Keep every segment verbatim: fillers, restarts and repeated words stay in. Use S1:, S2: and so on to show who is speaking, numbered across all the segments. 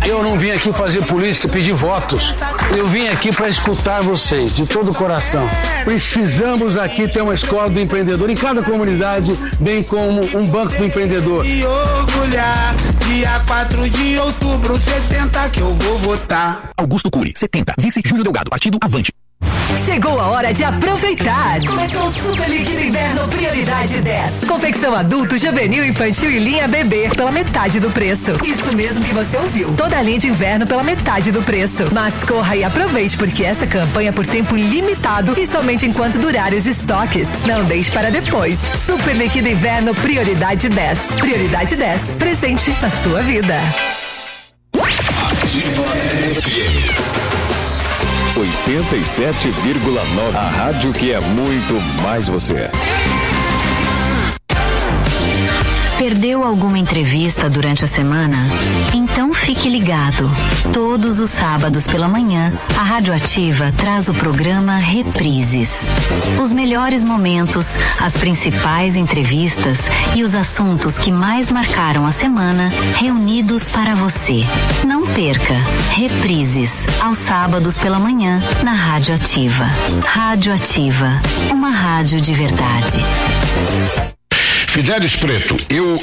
S1: Eu não vim aqui fazer política, pedir votos. Eu vim aqui para escutar vocês, de todo o coração. Precisamos aqui ter uma escola do empreendedor em cada comunidade, bem como um banco do empreendedor.
S2: E orgulhar, dia quatro de outubro, setenta que eu vou votar.
S3: Augusto Cury, setenta. Vice Júlio Delgado, partido Avante.
S4: Chegou a hora de aproveitar. Começou o Super Líquido Inverno Prioridade dez. Confecção adulto, juvenil, infantil e linha bebê pela metade do preço. Isso mesmo que você ouviu. Toda a linha de inverno pela metade do preço. Mas corra e aproveite, porque essa campanha é por tempo limitado e somente enquanto durarem os estoques. Não deixe para depois. Super Líquido Inverno Prioridade dez. Prioridade dez. Presente na sua vida.
S5: Ativa F M oitenta e sete vírgula nove. A rádio que é muito mais você.
S6: Perdeu alguma entrevista durante a semana? Então fique ligado. Todos os sábados pela manhã, a Rádio Ativa traz o programa Reprises. Os melhores momentos, as principais entrevistas e os assuntos que mais marcaram a semana, reunidos para você. Não perca. Reprises, aos sábados pela manhã, na Rádio Ativa. Rádio Ativa, uma rádio de verdade.
S7: Fidelis Preto, eu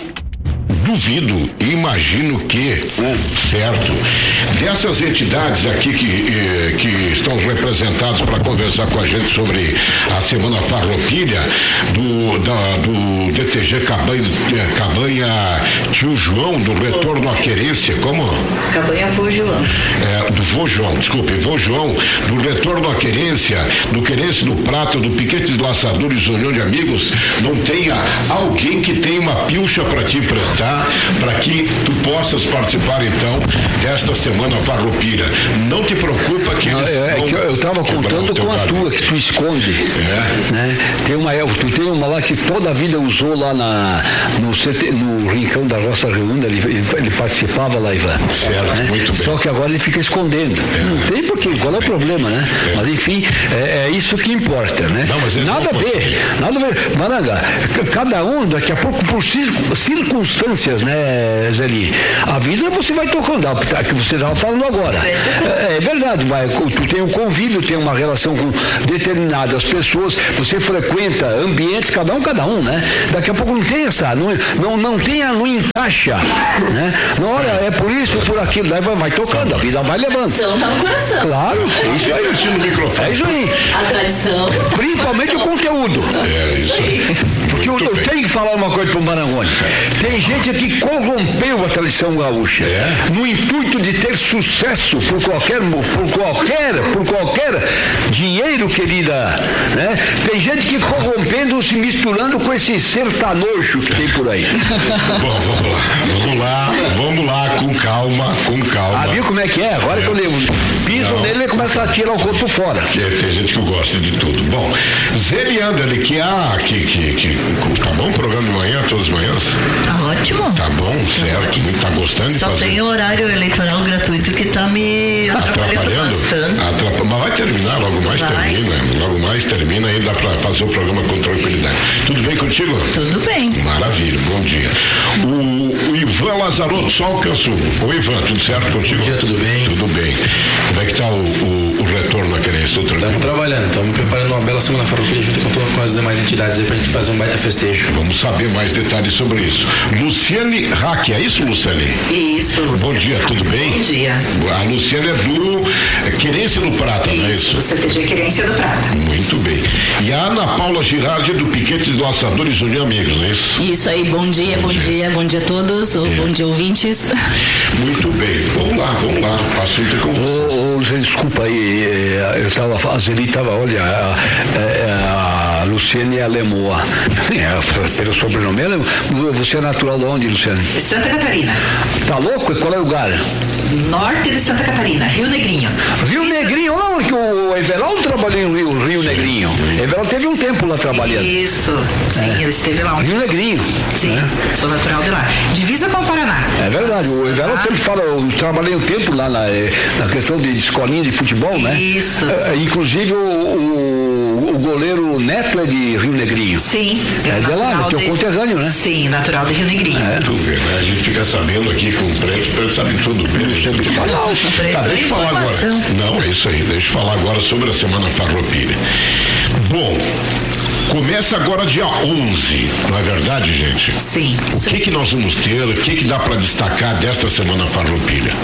S7: duvido e imagino que, certo, dessas entidades aqui que, eh, que estão representadas para conversar com a gente sobre a Semana Farroupilha, do, da, do D T G Cabanha, Cabanha Tio João, do Retorno à Querência, como?
S8: Cabanha Vô João.
S7: É, do Vô João, desculpe, Vô João, do Retorno à Querência, do Querência do Prata, do Piquetes Laçadores, União de Amigos, não tenha alguém que tenha uma pilcha para te emprestar, para que tu possas participar então desta Semana Farroupilha. Não te preocupa que eles
S1: é, é que eu estava contando com a tua que tu esconde, é. Né? Tem uma, tu tem uma lá que toda a vida usou lá na no, C T, no Rincão da Roça Reúna, ele, ele, ele participava lá, Ivan.
S7: Certo, né? Muito bem.
S1: Só que agora ele fica escondendo. É. Não tem porquê, qual é o problema, né? É. Mas enfim, é, é isso que importa, né?
S7: Não,
S1: nada a ver, nada a ver. Maranga, cada um daqui a pouco por circunstâncias, né, Zeli? A vida você vai tocando, que você estava falando agora. É, é verdade, vai, tu tem um convívio, tem uma relação com determinadas pessoas, você frequenta ambientes, cada um, cada um, né? Daqui a pouco não tem essa, não, não, não tem, não encaixa, né? Não, olha, é por isso, por aquilo, daí vai, vai tocando, a vida vai levando.
S8: A tradição tá no coração.
S1: Claro, é isso aí. É isso aí.
S8: A tradição.
S1: Principalmente o conteúdo.
S7: É isso aí.
S1: Porque eu, eu tenho que falar uma coisa para o Marangoni. Tem gente que corrompeu a tradição gaúcha, é? No intuito de ter sucesso por qualquer, por qualquer, por qualquer dinheiro, querida, né? Tem gente que corrompendo, se misturando com esse sertanojo que tem por aí.
S7: Bom, vamos lá, vamos lá, vamos lá, com calma, com calma.
S1: Ah, viu como é que é? Agora é. que eu levo, piso Não. nele, ele começa a tirar o corpo fora.
S7: É, tem gente que gosta de tudo. Bom, Zelianda ali, que ah, que, que, que tá bom o programa de manhã, todas as manhãs?
S8: Tá ótimo.
S7: Tá bom, certo, muito tá gostando de
S8: Só
S7: fazer.
S8: Só tem horário eleitoral gratuito que tá me atrapalhando bastante.
S7: Atrapalhando. Mas vai terminar, logo mais vai. termina, logo mais termina e dá pra fazer o programa com tranquilidade. Tudo bem contigo?
S8: Tudo bem.
S7: Maravilha, bom dia. O, o Ivan Lazarotto só alcançou. O Ivan, tudo certo contigo?
S9: Bom dia, tudo bem?
S7: Tudo bem. Como é que tá o, o, o retorno na Querência?
S9: Estamos trabalhando, estamos preparando uma bela Semana Farroupilha junto com, todas, com as demais entidades aí pra gente fazer um baita festejo.
S7: Vamos saber mais detalhes sobre isso. Luciane Hack, é isso, Luciane?
S8: Isso, Luciane.
S7: Bom dia, tudo bem?
S8: Bom dia.
S7: A Luciane é do Querência do Prata,
S8: isso,
S7: não é isso?
S8: Do C T G Querência do Prata.
S7: Muito bem. E a Ana Paula Girardi do Piquetes Laçadores União Amigos, não é isso?
S10: Isso aí, bom dia, bom, bom dia. dia, bom dia a todos, ou é. bom dia ouvintes.
S7: Muito bem, vamos lá, vamos lá, o assunto é com vocês.
S1: Ô, Luciane, desculpa aí, eu estava, a Zeli estava, olha, a, a, a Luciane é Alemoa, é, pelo sobrenome, ela, você é natural de onde, Luciane?
S8: Santa Catarina.
S1: Tá louco? E qual é o lugar?
S8: Norte de Santa Catarina, Rio Negrinho.
S1: Rio Negrinho, olha que o Everaldo trabalhou em Rio, Rio Negrinho. Everaldo teve um tempo lá trabalhando.
S8: Isso, sim, é. ele esteve lá. Um...
S1: Rio Negrinho.
S8: Sim, né? Sou natural de lá. Divisa com o Paraná.
S1: É verdade, o Everaldo ah. sempre fala, eu trabalhei um tempo lá na, na questão de escolinha de futebol, né?
S8: Isso.
S1: É, inclusive o, o o goleiro Neto é de Rio Negrinho.
S11: Sim.
S1: É de lá, que é o conterrâneo, né?
S11: Sim, natural de Rio Negrinho.
S7: É. Tu vê, né? A gente fica sabendo aqui com o preto, o preto sabe tudo. Tá, deixa eu falar agora. Não, é isso aí. Deixa eu falar agora sobre a Semana Farroupilha. Bom, começa agora dia onze, não é verdade, gente?
S11: Sim.
S7: O que que nós vamos ter, o que que dá para destacar desta Semana Farroupilha?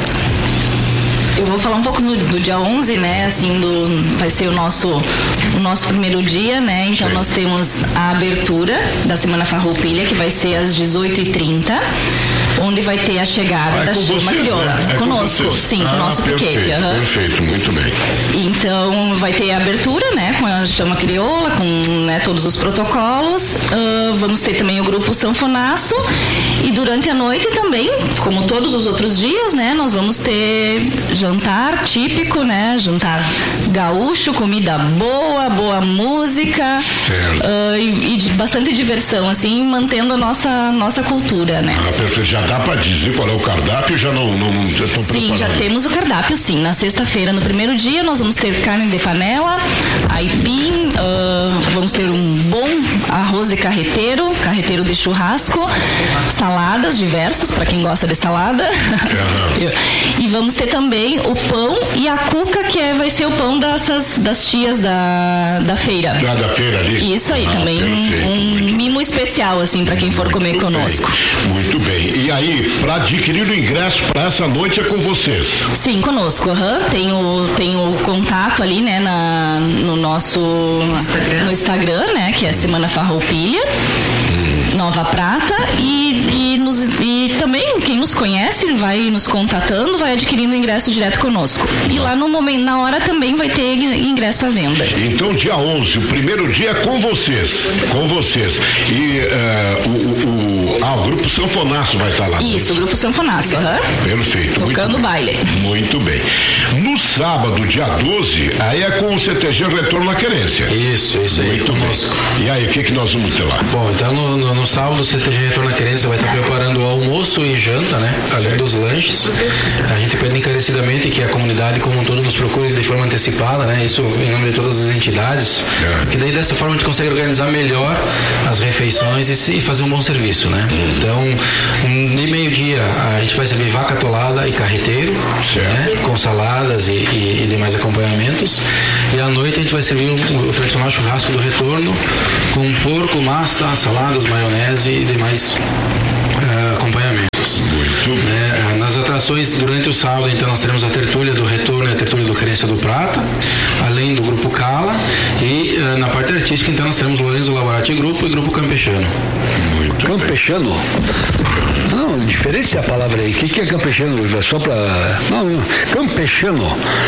S10: Eu vou falar um pouco do, do dia onze, né? Assim, do, vai ser o nosso, o nosso primeiro dia, né? Então Sim. nós temos a abertura da Semana Farroupilha, que vai ser às dezoito e trinta, onde vai ter a chegada
S7: ah, é
S10: da chama crioula.
S7: Né? É
S10: conosco,
S7: com
S10: sim,
S7: ah,
S10: com o nosso
S7: perfeito,
S10: piquete. Uhum.
S7: Perfeito, muito bem.
S10: Então vai ter a abertura, né? Com a chama crioula, com né, todos os protocolos. Uh, vamos ter também o grupo Sanfonaço. E durante a noite também, como todos os outros dias, né? Nós vamos ter jantar típico, né? Jantar gaúcho, comida boa, boa música uh, e, e bastante diversão, assim, mantendo a nossa, nossa cultura, né?
S7: Ah, perfeito. Já dá para dizer qual é o cardápio? Já não, não, não estão
S10: Sim,
S7: preparando?
S10: Já temos o cardápio, sim. Na sexta-feira, no primeiro dia, nós vamos ter carne de panela, aipim, uh, vamos ter um bom arroz de carreteiro, carreteiro de churrasco, saladas diversas, para quem gosta de salada. Uhum. E vamos ter também o pão e a cuca, que é, vai ser o pão dessas, das tias da, da feira.
S7: Da, da feira ali?
S10: Isso aí, ah, também um, um mimo especial, assim, para quem for comer
S7: muito
S10: conosco.
S7: Bem, muito bem. E aí, para adquirir o ingresso para essa noite é com vocês?
S10: Sim, conosco. Uhum. Tem, o, tem o contato ali, né, na, no nosso Instagram. No Instagram, né, que é Semana Farroupilha, hum. Nova Prata, e, e, nos, e também quem nos conhece vai nos contatando, vai adquirindo o ingresso direto conosco. E lá no momento, na hora também vai ter ingresso à venda.
S7: Então, dia onze, o primeiro dia é com vocês. Com vocês. E uh, o, o, o, ah, o grupo Sanfonaço vai estar lá.
S10: Isso, o grupo Sanfonaço. Uhum.
S7: Perfeito.
S10: Tocando o baile.
S7: Muito bem. No sábado, dia doze, aí é com o C T G Retorno à Querência.
S9: Isso, isso aí.
S7: Muito conosco. Bem. E aí, o que, que nós vamos ter lá?
S9: Bom, então no, no, no sábado o C T G Retorno à Querência vai estar preparando o almoço e janta, né? Além dos lanches. A gente pede encarecidamente que a comunidade como um todo nos procure de forma antecipada, né? Isso em nome de todas as entidades. É. Que daí dessa forma a gente consegue organizar melhor as refeições e, e fazer um bom serviço, né? Hum. Então, de meio-dia a gente vai servir vaca atolada e carreteiro, né? Com saladas e, e, e demais acompanhamentos. E à noite a gente vai servir o, o tradicional churrasco do retorno com porco, massa, saladas, maionese e demais uh, acompanhamentos.
S7: Muito
S9: né? Nas atrações durante o sábado, então, nós teremos a tertúlia do retorno e a tertúlia do Querência do Prata, além do grupo Cala, e uh, na parte artística, então, nós teremos Lorenzo Lavorati Grupo e Grupo Campechano.
S7: Muito
S1: Campechano? Bem. Não, diferencia a palavra aí. O que, que é campechano? É só pra. Não, não. Campechano.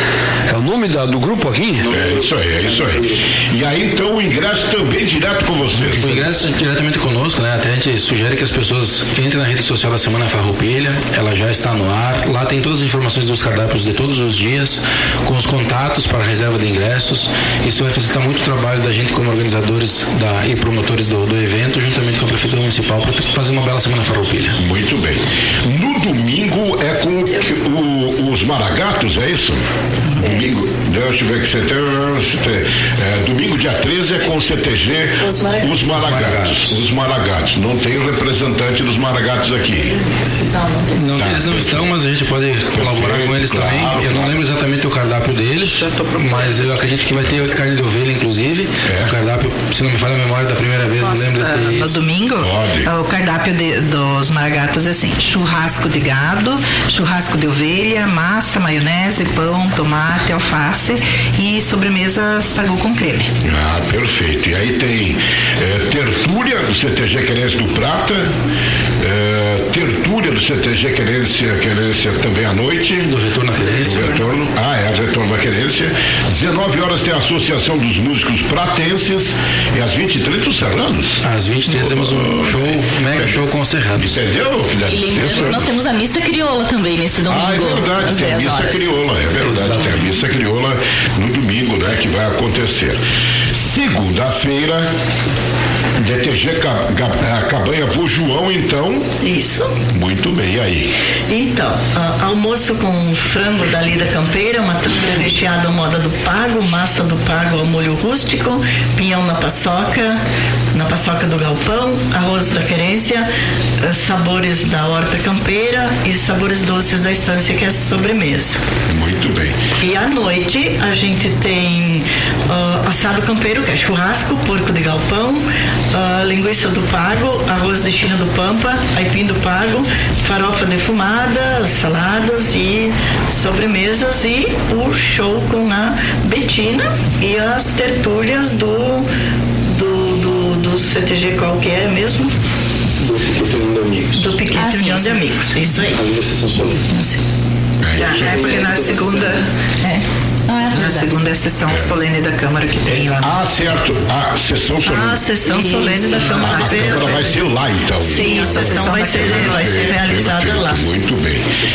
S1: É o nome da, do grupo aqui?
S7: É isso aí, é isso aí. E aí, então, o ingresso também direto com vocês?
S9: O ingresso diretamente conosco, né? Até a gente sugere que as pessoas entrem na rede social da Semana Farroupilha, ela já está no ar. Lá tem todas as informações dos cardápios de todos os dias, com os contatos para a reserva de ingressos. Isso vai facilitar muito o trabalho da gente como organizadores da, e promotores do, do evento, juntamente com a Prefeitura Municipal, para fazer uma bela Semana Farroupilha.
S7: Muito bem. No domingo é com o, o, os Maragatos, é isso? Domingo, deixa eu ver que você tem. É, domingo, dia treze, é com o C T G Os Maragatos. Os Maragatos. Os Maragatos. Não tem o representante dos Maragatos aqui.
S9: Não, não tem. Não, tá, eles não estão, mas a gente pode colaborar com eles claro, também. Eu não lembro exatamente o cardápio deles, mas eu acredito que vai ter carne de ovelha, inclusive. É. O cardápio, se não me falha a memória da primeira vez,
S11: Posso,
S9: eu lembro de ter
S11: uh,
S9: isso.
S11: No domingo,
S7: pode.
S11: O cardápio de, dos Maragatos é assim: churrasco de gado, churrasco de ovelha, massa, maionese, pão, tomate, alface e sobremesa sagu com creme.
S7: Ah, perfeito. E aí tem é, tertúlia do C T G Querência do Prata, é, tertúlia do C T G Querência, Querência também à noite.
S9: Do Retorno à Querência.
S7: Do retorno, ah, é, Retorno à Querência. dezenove horas tem a Associação dos Músicos Pratenses e às vinte e trinta os Serranos.
S9: Às vinte e trinta temos um show, mega show com os Serranos.
S7: Entendeu, filha?
S10: E lembrando, nós temos a missa crioula também nesse domingo.
S7: Ah, é verdade, tem a missa
S10: horas. crioula,
S7: é verdade, tem a missa crioula no domingo, né, que vai acontecer. Segunda-feira, D T G Cabanha Vô João, então.
S11: Isso.
S8: almoço.
S7: Muito bem, e aí?
S8: Então, uh, almoço com frango da Lida Campeira, uma tâmara recheada à moda do pago, massa do pago ao molho rústico, pinhão na paçoca, na paçoca do galpão, arroz da querência, uh, sabores da horta campeira e sabores doces da estância, que é a sobremesa.
S7: Muito bem.
S8: E à noite a gente tem uh, assado campeiro, que é churrasco, porco de galpão, uh, linguiça do pago, arroz de China do Pampa, aipim do pago, farofa defumada, saladas e sobremesas e o show com a Betina e as tertúlias do do, do, do C T G, qual que é mesmo?
S9: Do Piquete União de Amigos.
S8: Do Piquete ah, União de Amigos, isso aí.
S9: Ainda sessão solene.
S11: É, porque na segunda. É.
S10: Ah, é
S11: na segunda é a sessão é. solene da Câmara que tem lá.
S7: Ah, certo. A sessão solene.
S8: Ah, a sessão isso. solene da Câmara.
S7: A, a Câmara vai ser lá, então.
S8: Sim, a sessão vai ser, vai ser realizada
S7: Perfeito.
S8: lá.
S7: Muito bem.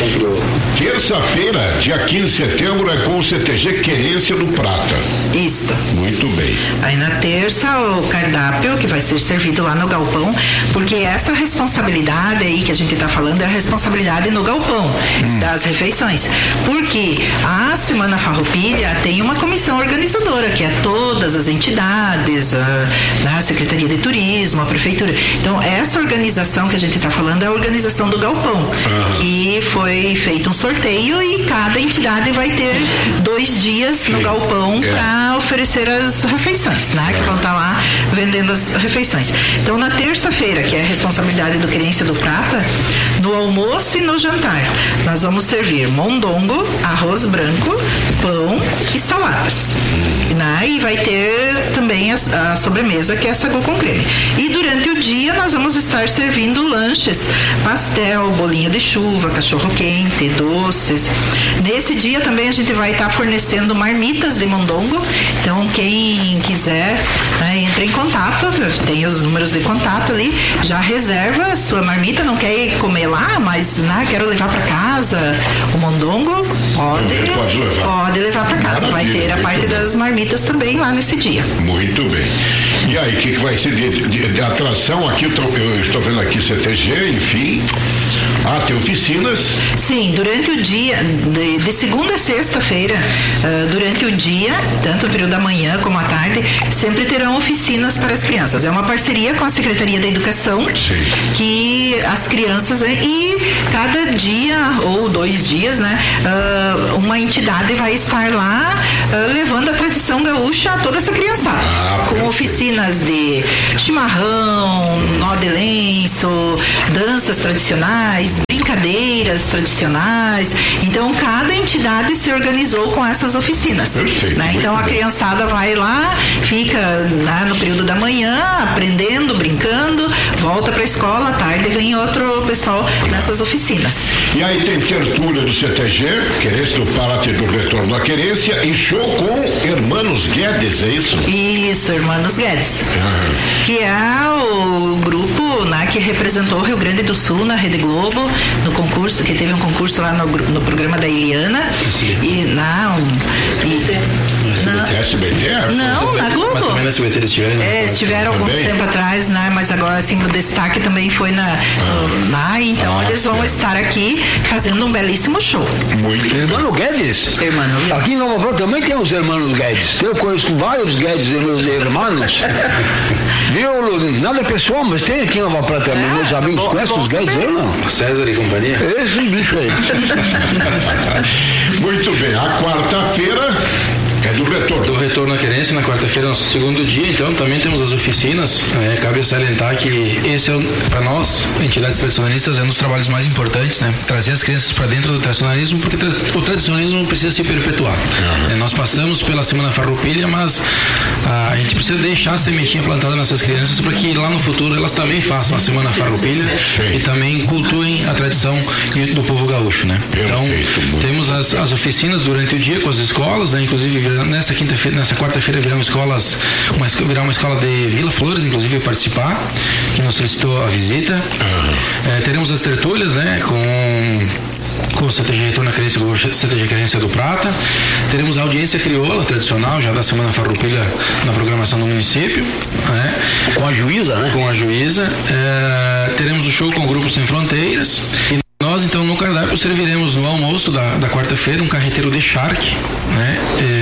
S7: Terça-feira, dia quinze de setembro, é com o C T G Querência do Prata.
S11: Isso.
S7: Muito bem.
S11: Aí na terça, o cardápio que vai ser servido lá no galpão, porque essa responsabilidade aí que a gente está falando é a responsabilidade no galpão, hum. das refeições. Porque a Semana Farroupilha tem uma comissão organizadora, que é todas as entidades, a, a Secretaria de Turismo, a Prefeitura. Então, essa organização que a gente está falando é a organização do galpão, uhum. que foi feito um sorteio e cada entidade vai ter dois dias Sim. no galpão é. para oferecer as refeições, né? É. Que vão estar tá lá vendendo as refeições. Então, na terça-feira, que é a responsabilidade do Querência do Prata, no almoço e no jantar, nós vamos servir mondongo, arroz branco, pão e saladas. Né? E vai ter também a, a sobremesa, que é sagu com creme. E durante o dia nós vamos estar servindo lanches, pastel, bolinho de chuva, cachorro quente, doces. Nesse dia também a gente vai estar fornecendo marmitas de mondongo. Então quem quiser, né, entre em contato, tem os números de contato ali, já reserva a sua marmita, não quer ir comer lá, mas né, quero levar para casa o mondongo, pode,
S7: pode levar,
S11: pode levar para casa. Vai ter a parte das marmitas também lá nesse dia.
S7: Muito bem. E aí, o que, que vai ser de, de, de atração aqui? Eu, tô, eu estou vendo aqui C T G, enfim. Ah, tem oficinas?
S11: Sim, durante o dia, de, de segunda a sexta-feira, uh, durante o dia, tanto no período da manhã como à tarde, sempre terão oficinas para as crianças. É uma parceria com a Secretaria da Educação, Sim. que as crianças, e cada dia ou dois dias, né, uh, uma entidade vai estar lá uh, levando a tradição gaúcha a toda essa criançada. Ah, com oficinas de chimarrão, nó de lenço, danças tradicionais, brincadeiras tradicionais. Então cada entidade se organizou com essas oficinas.
S7: Perfeito,
S11: né? Então a
S7: bem.
S11: criançada vai lá, fica né, no período da manhã aprendendo, brincando, volta para a escola, à tarde vem outro pessoal nessas oficinas.
S7: E aí tem tertúlia do C T G, Querência do Prata e do Retorno da Querência, e show com Hermanos Guedes, é isso?
S11: Isso, Hermanos Guedes. Uhum. Que é o grupo né, que representou o Rio Grande do Sul na Rede Globo, no concurso, que teve um concurso lá no, no programa da Eliana. Sim. E não.
S7: S B T?
S11: Não, na Globo.
S9: Mas também na S B T eles tiveram.
S11: É, estiveram alguns tempo atrás, né? Mas agora, assim, o destaque também foi na. Ah. No, na então, ah, eles vão é. estar aqui fazendo um belíssimo show.
S1: Muito. Hermano Guedes?
S11: Hermano Guedes.
S1: Aqui em Nova Prata também tem os Hermanos Guedes. Eu conheço vários Guedes, meus irmãos. Viu, nada pessoal, mas tem aqui em Nova Prata também. É, meus amigos bom, conhecem os Guedes aí, não?
S9: César e companhia?
S1: Esse bicho aí.
S7: Muito bem, a quarta-feira é do retorno.
S9: Do retorno à querência, na quarta-feira, nosso segundo dia, então também temos as oficinas. É, cabe salientar que esse é, para nós, entidades tradicionalistas, é um dos trabalhos mais importantes, né? Trazer as crianças para dentro do tradicionalismo, porque tra- o tradicionalismo precisa se perpetuar. Uhum. É, nós passamos pela Semana Farroupilha, mas a, a gente precisa deixar a sementinha plantada nessas crianças para que lá no futuro elas também façam a Semana Farroupilha e também cultuem a tradição do povo gaúcho, né? Então, temos as, as oficinas durante o dia com as escolas, né? Inclusive nessa quinta-feira, nessa quarta-feira virão escolas, uma, virá uma escola de Vila Flores, inclusive, participar, que nos solicitou a visita. Uhum. É, teremos as tertúlias, né, com com o C T G Retorno à Querência, com o C T G Querência do Prata. Teremos a audiência crioula tradicional, já da Semana Farroupilha na programação do município, né?
S1: Com a juíza, né?
S9: Com a juíza. É, teremos o show com o Grupo Sem Fronteiras. E nós, então, no cardápio, serviremos no almoço da, da quarta-feira um carreteiro de charque, né?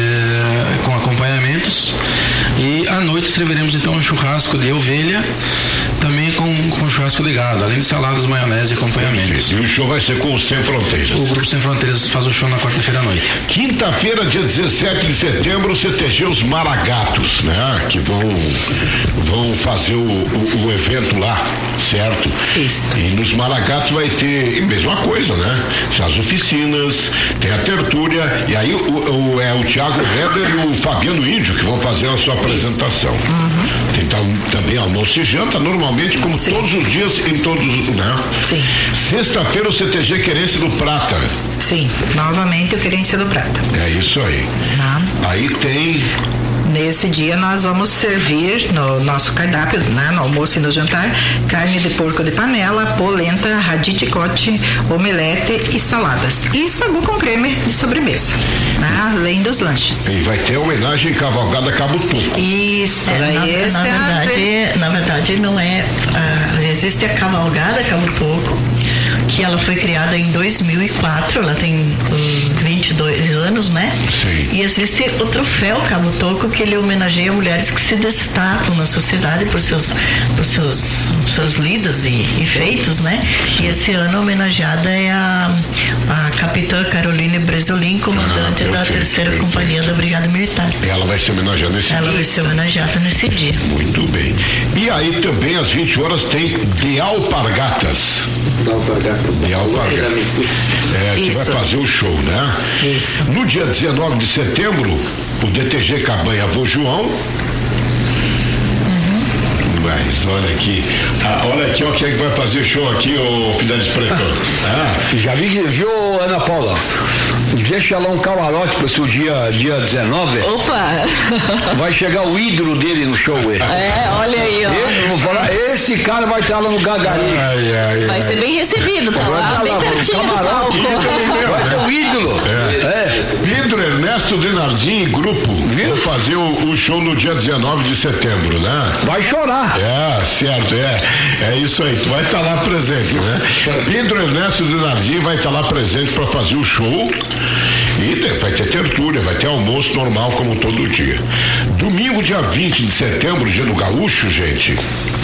S9: É, com acompanhamentos. E à noite serviremos, então, um churrasco de ovelha, também com, com churrasco de gado, além de saladas, maionese e acompanhamentos.
S7: E o show vai ser com o Sem Fronteiras.
S9: O Grupo Sem Fronteiras faz o show na quarta-feira à noite.
S7: Quinta-feira, dia dezessete de setembro, o C T G Os Maragatos, né? Que vão, vão fazer o, o, o evento lá, certo?
S11: Isso.
S7: E nos Maragatos vai ter, mesma coisa, né? As oficinas, tem a tertúlia, e aí o, o, é o Thiago Reder e o Fabiano Índio que vão fazer a sua apresentação. Uhum. Tem tam, também almoço e janta, normalmente, como Sim. todos os dias, em todos, né?
S11: Sim.
S7: Sexta-feira, o C T G Querência do Prata.
S11: Sim, novamente o Querência do Prata.
S7: É isso aí.
S11: Não.
S7: Aí tem...
S11: Nesse dia nós vamos servir no nosso cardápio, né, no almoço e no jantar, carne de porco de panela, polenta, raditicote, omelete e saladas. E sagu com creme de sobremesa, né, além dos lanches.
S7: E vai ter homenagem em Cavalgada Cabo Tuco.
S11: Isso,
S8: é,
S11: daí
S8: na,
S11: esse
S8: na,
S11: é
S8: verdade,
S11: a...
S8: na verdade não é, ah, existe a Cavalgada Cabo Tuco, que ela foi criada em dois mil e quatro, ela tem um, vinte e dois anos, né?
S7: Sim.
S8: E existe o troféu Cabo Toco, que ele homenageia mulheres que se destacam na sociedade por seus, por seus, suas lidas e, e feitos, né? E esse ano a homenageada é a, a capitã Caroline Bresolin, comandante ah, da terceira perfeito. Companhia da Brigada Militar.
S7: Ela vai ser homenageada nesse
S8: ela
S7: dia.
S8: Ela vai ser homenageada nesse dia.
S7: Muito bem. E aí também às vinte horas tem De Alpargatas.
S9: De Alpargatas.
S7: De Alpargatas. É, que vai fazer o show, né?
S11: Isso.
S7: No dia dezenove de setembro, o D T G Cabanha Vô João. Mas olha aqui, ah, olha aqui, ó, quem é que vai fazer show aqui, ô Fidelis Preto?
S1: Ah, já vi, viu, Ana Paula? Deixa lá um camarote para o dia, dia dezenove.
S10: Opa!
S1: Vai chegar o ídolo dele no show. Ele.
S10: É, olha aí, ó.
S1: Esse, vou falar, esse cara vai estar lá no Gagarinho.
S7: Ai, ai,
S10: vai
S7: ai.
S10: ser bem recebido, tá lá,
S1: lá,
S10: bem pertinho do palco.
S1: Vai ter o ídolo.
S7: É. É. Pedro Ernesto Denardim e grupo vão fazer o, o show no dia dezenove de setembro, né?
S1: Vai chorar.
S7: É, certo, é. É isso aí, tu vai estar lá presente, né? Pedro Ernesto Denardim vai estar lá presente para fazer o show. E vai ter tertúlia, vai ter almoço normal como todo dia. Domingo, dia vinte de setembro, dia do Gaúcho, gente.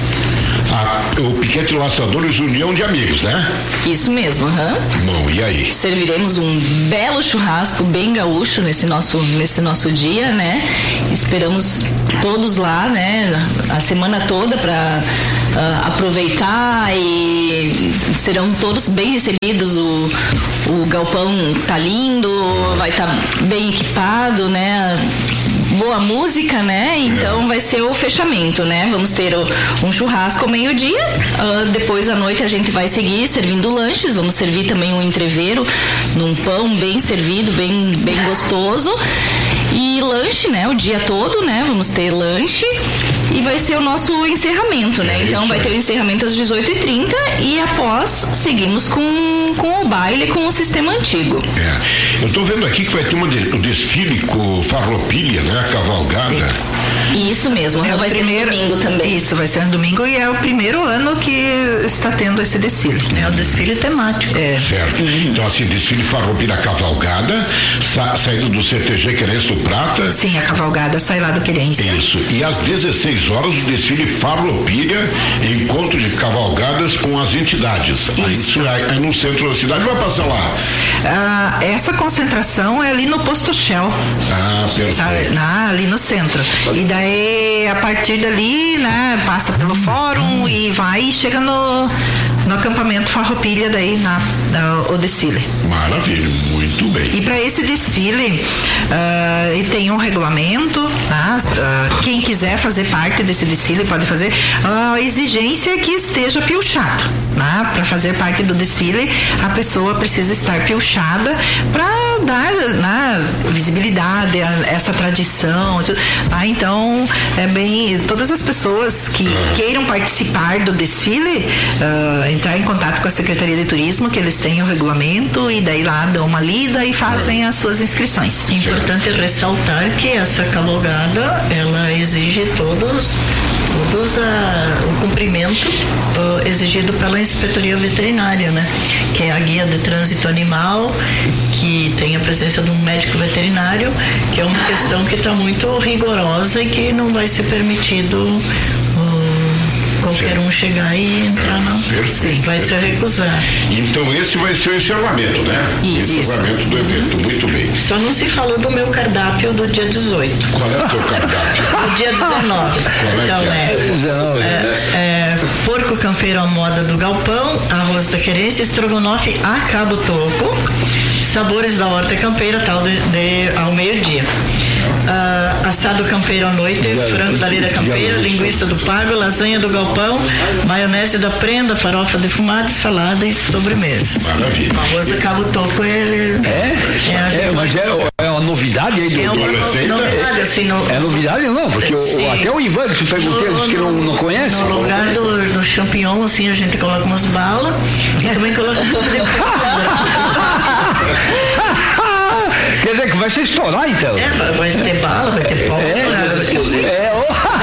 S7: A, o Piquete Laçadores União de Amigos, né?
S10: Isso mesmo, aham. Uhum.
S7: Bom, e aí?
S10: Serviremos um belo churrasco bem gaúcho nesse nosso, nesse nosso dia, né? Esperamos todos lá, né? A semana toda para uh, aproveitar e serão todos bem recebidos. O, o galpão tá lindo, vai estar tá bem equipado, né? Boa música, né? Então é. vai ser o fechamento, né? Vamos ter o, um churrasco ao meio-dia, uh, depois à noite a gente vai seguir servindo lanches, vamos servir também um entreveiro num pão bem servido, bem, bem gostoso. E lanche, né? O dia todo, né? Vamos ter lanche e vai ser o nosso encerramento, né? É então vai ter o encerramento às dezoito e trinta e após seguimos com, com o baile com o sistema antigo.
S7: É. Eu tô vendo aqui que vai ter uma de, um desfile com Farroupilha, né? A cavalgada.
S10: Sim. Isso mesmo,
S11: é
S10: vai
S11: o primeiro,
S10: ser no domingo também.
S11: Isso, vai ser no domingo e é o primeiro ano que está tendo esse desfile.
S8: É o desfile temático.
S11: É.
S7: Certo. Uhum. Então, assim, desfile Farroupilha cavalgada, sa, saindo do C T G Querência do Prata.
S11: Sim, a cavalgada sai lá do Querência.
S7: Isso. E às dezesseis horas, o desfile Farroupilha, encontro de cavalgadas com as entidades. Isso, Isso é, é no centro da cidade, vai passar lá.
S11: Ah, essa concentração é ali no posto Shell.
S7: Ah, perfeito.
S11: Ah, ali no centro. E daí, a partir dali, né, passa pelo fórum e vai e chega no, no acampamento Farroupilha, daí na, na, o desfile.
S7: Maravilha, muito bem.
S11: E para esse desfile, uh, e tem um regulamento, tá? Uh, quem quiser fazer parte desse desfile pode fazer. A exigência é que esteja piochado, tá? Para fazer parte do desfile, a pessoa precisa estar piochada para dar né, visibilidade a essa tradição. Ah, então, é bem. Todas as pessoas que queiram participar do desfile, uh, entrar em contato com a Secretaria de Turismo, que eles têm o regulamento, e daí lá dão uma lida e fazem as suas inscrições.
S8: Importante ressaltar que essa cavalgada, ela exige todos, todos a, o cumprimento uh, exigido pela Inspetoria Veterinária, né? Que é a guia de trânsito animal, que tem a presença de um médico veterinário, que é uma questão que está muito rigorosa e que não vai ser permitido uh, qualquer um chegar e entrar, não.
S7: Sim,
S8: vai ser recusar.
S7: Então esse vai ser o encerramento, né?
S8: Isso.
S7: O encerramento do evento, muito bem.
S8: Só não se falou do meu cardápio do dia dezoito.
S7: Qual é o teu cardápio?
S8: Do dia dezenove.
S7: Qual é
S8: Então
S7: é?
S8: é, é, é porco campeiro à moda do galpão, arroz da querência, estrogonofe a cabo toco, sabores da horta campeira, tal de, de ao meio-dia. Uh, assado campeiro à noite, frango da lira campeira, linguiça do pago, lasanha do galpão, maionese da prenda, farofa defumada, salada e sobremesa.
S7: Maravilha.
S8: O arroz da cabo toco, ele
S1: é, é, é mas é, é uma novidade aí do,
S8: é uma
S1: do
S8: novidade, assim, no,
S1: é novidade não, porque o, até o Ivan que se perguntei, disse que não, não conhece.
S8: No lugar do, do champignon, assim, a gente coloca umas balas e também coloca um pouco de
S1: quer dizer que vai se estourar então.
S8: É, vai ter bala, vai ter pó.
S1: É, é,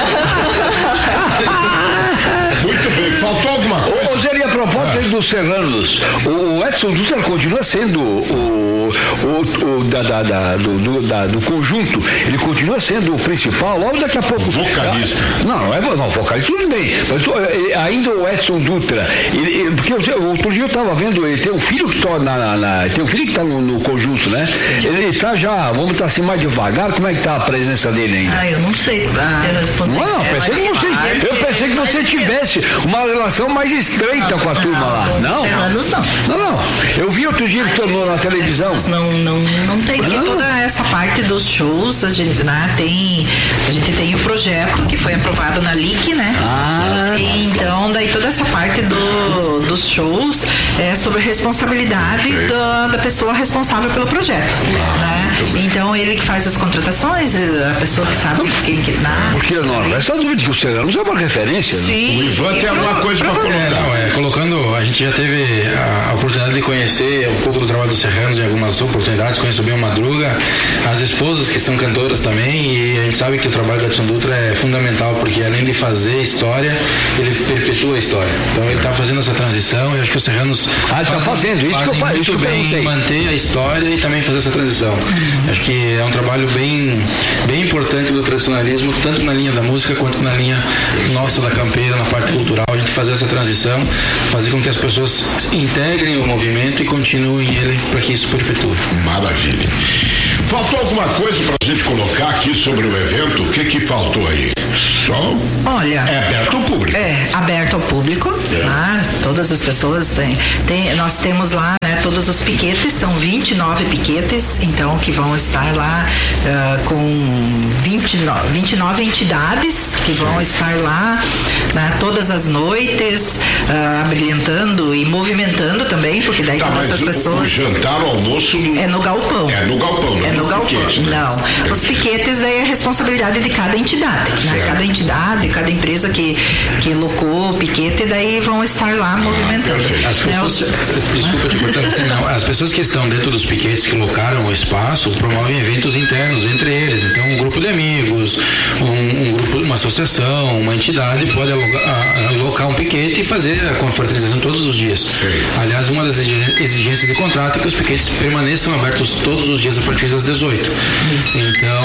S7: muito bem, faltou alguma coisa?
S1: Ô, Zé, a propósito ah. dos serranos, o Edson Dutra continua sendo o, o, o da, da, da, do, do, da, do conjunto, ele continua sendo o principal, logo daqui a pouco.
S7: Vocalista.
S1: Não, não é não, vocalista, tudo bem, mas ainda o Edson Dutra, ele, ele, porque eu, outro dia eu estava vendo, ele tem um filho que está na, na, na, tem um filho que está no, no conjunto, né? Ele está já, vamos estar assim mais devagar, como é que está a presença dele ainda?
S8: Ah, eu não sei. Ah,
S1: eu não, não, pensei que você, eu pensei que você tivesse uma relação mais estreita com a turma lá. Não? Não, não. Eu vi outro dia que tornou na televisão.
S8: Não, não, não tem.
S11: Porque toda essa parte dos shows, a gente, né, tem, a gente tem o projeto que foi aprovado na L I C, né?
S1: Ah.
S11: E então, daí toda essa parte do, dos shows é sobre responsabilidade da, da pessoa responsável pelo projeto. Né? Então, ele que faz as contratações, a pessoa que sabe quem que dá.
S1: Porque não resta dúvida que o Serranos é uma referência.
S11: Sim.
S7: Né? O Ivan tem alguma coisa para colocar.
S9: É, não, é, colocando, a gente já teve a, a oportunidade de conhecer um pouco do trabalho dos Serranos em algumas oportunidades, conheço bem o Madruga, as esposas que são cantoras também, e a gente sabe que o trabalho da Edson Dutra é fundamental, porque além de fazer história, ele perpetua a história. Então ele está fazendo essa transição, e acho que os Serranos
S1: ah, está fazendo isso que eu
S9: muito
S1: isso
S9: bem
S1: eu
S9: manter a história e também fazer essa transição. Uhum. Acho que é um trabalho bem, bem importante do tradicionalismo, tanto na linha da música quanto na linha nossa da campeira, na parte cultural, a gente fazer essa transição, fazer com que as pessoas integrem o movimento e continuem ele para que isso perpetue.
S7: Maravilha. Faltou alguma coisa para a gente colocar aqui sobre o evento? O que que faltou aí? Só
S11: Olha,
S7: é aberto ao público.
S11: É aberto ao público. É. Tá? Todas as pessoas têm, tem, nós temos lá, né, todos os piquetes, são vinte e nove piquetes, então que vão estar lá uh, com vinte e nove entidades que Sim. vão estar lá, né, todas as noites, uh, abrilhantando e movimentando também, porque daí
S7: tá,
S11: todas as pessoas.
S7: O jantar, o almoço
S11: no... é no galpão.
S7: É no galpão.
S11: É no galpão. Piquete, né? Não. Os piquetes aí é responsabilidade de cada entidade. Né? Cada entidade, cada empresa que, que locou o piquete, daí vão estar lá movimentando.
S9: Ah, as pessoas, desculpa te cortar, assim, não, as pessoas que estão dentro dos piquetes que locaram o espaço promovem eventos internos entre eles. Então, um grupo de amigos, um, um grupo, uma associação, uma entidade pode alocar, alocar um piquete e fazer a confraternização todos os dias. Sim. Aliás, uma das exigências de contrato é que os piquetes permaneçam abertos todos os dias a partir das dezoito. Isso. Então,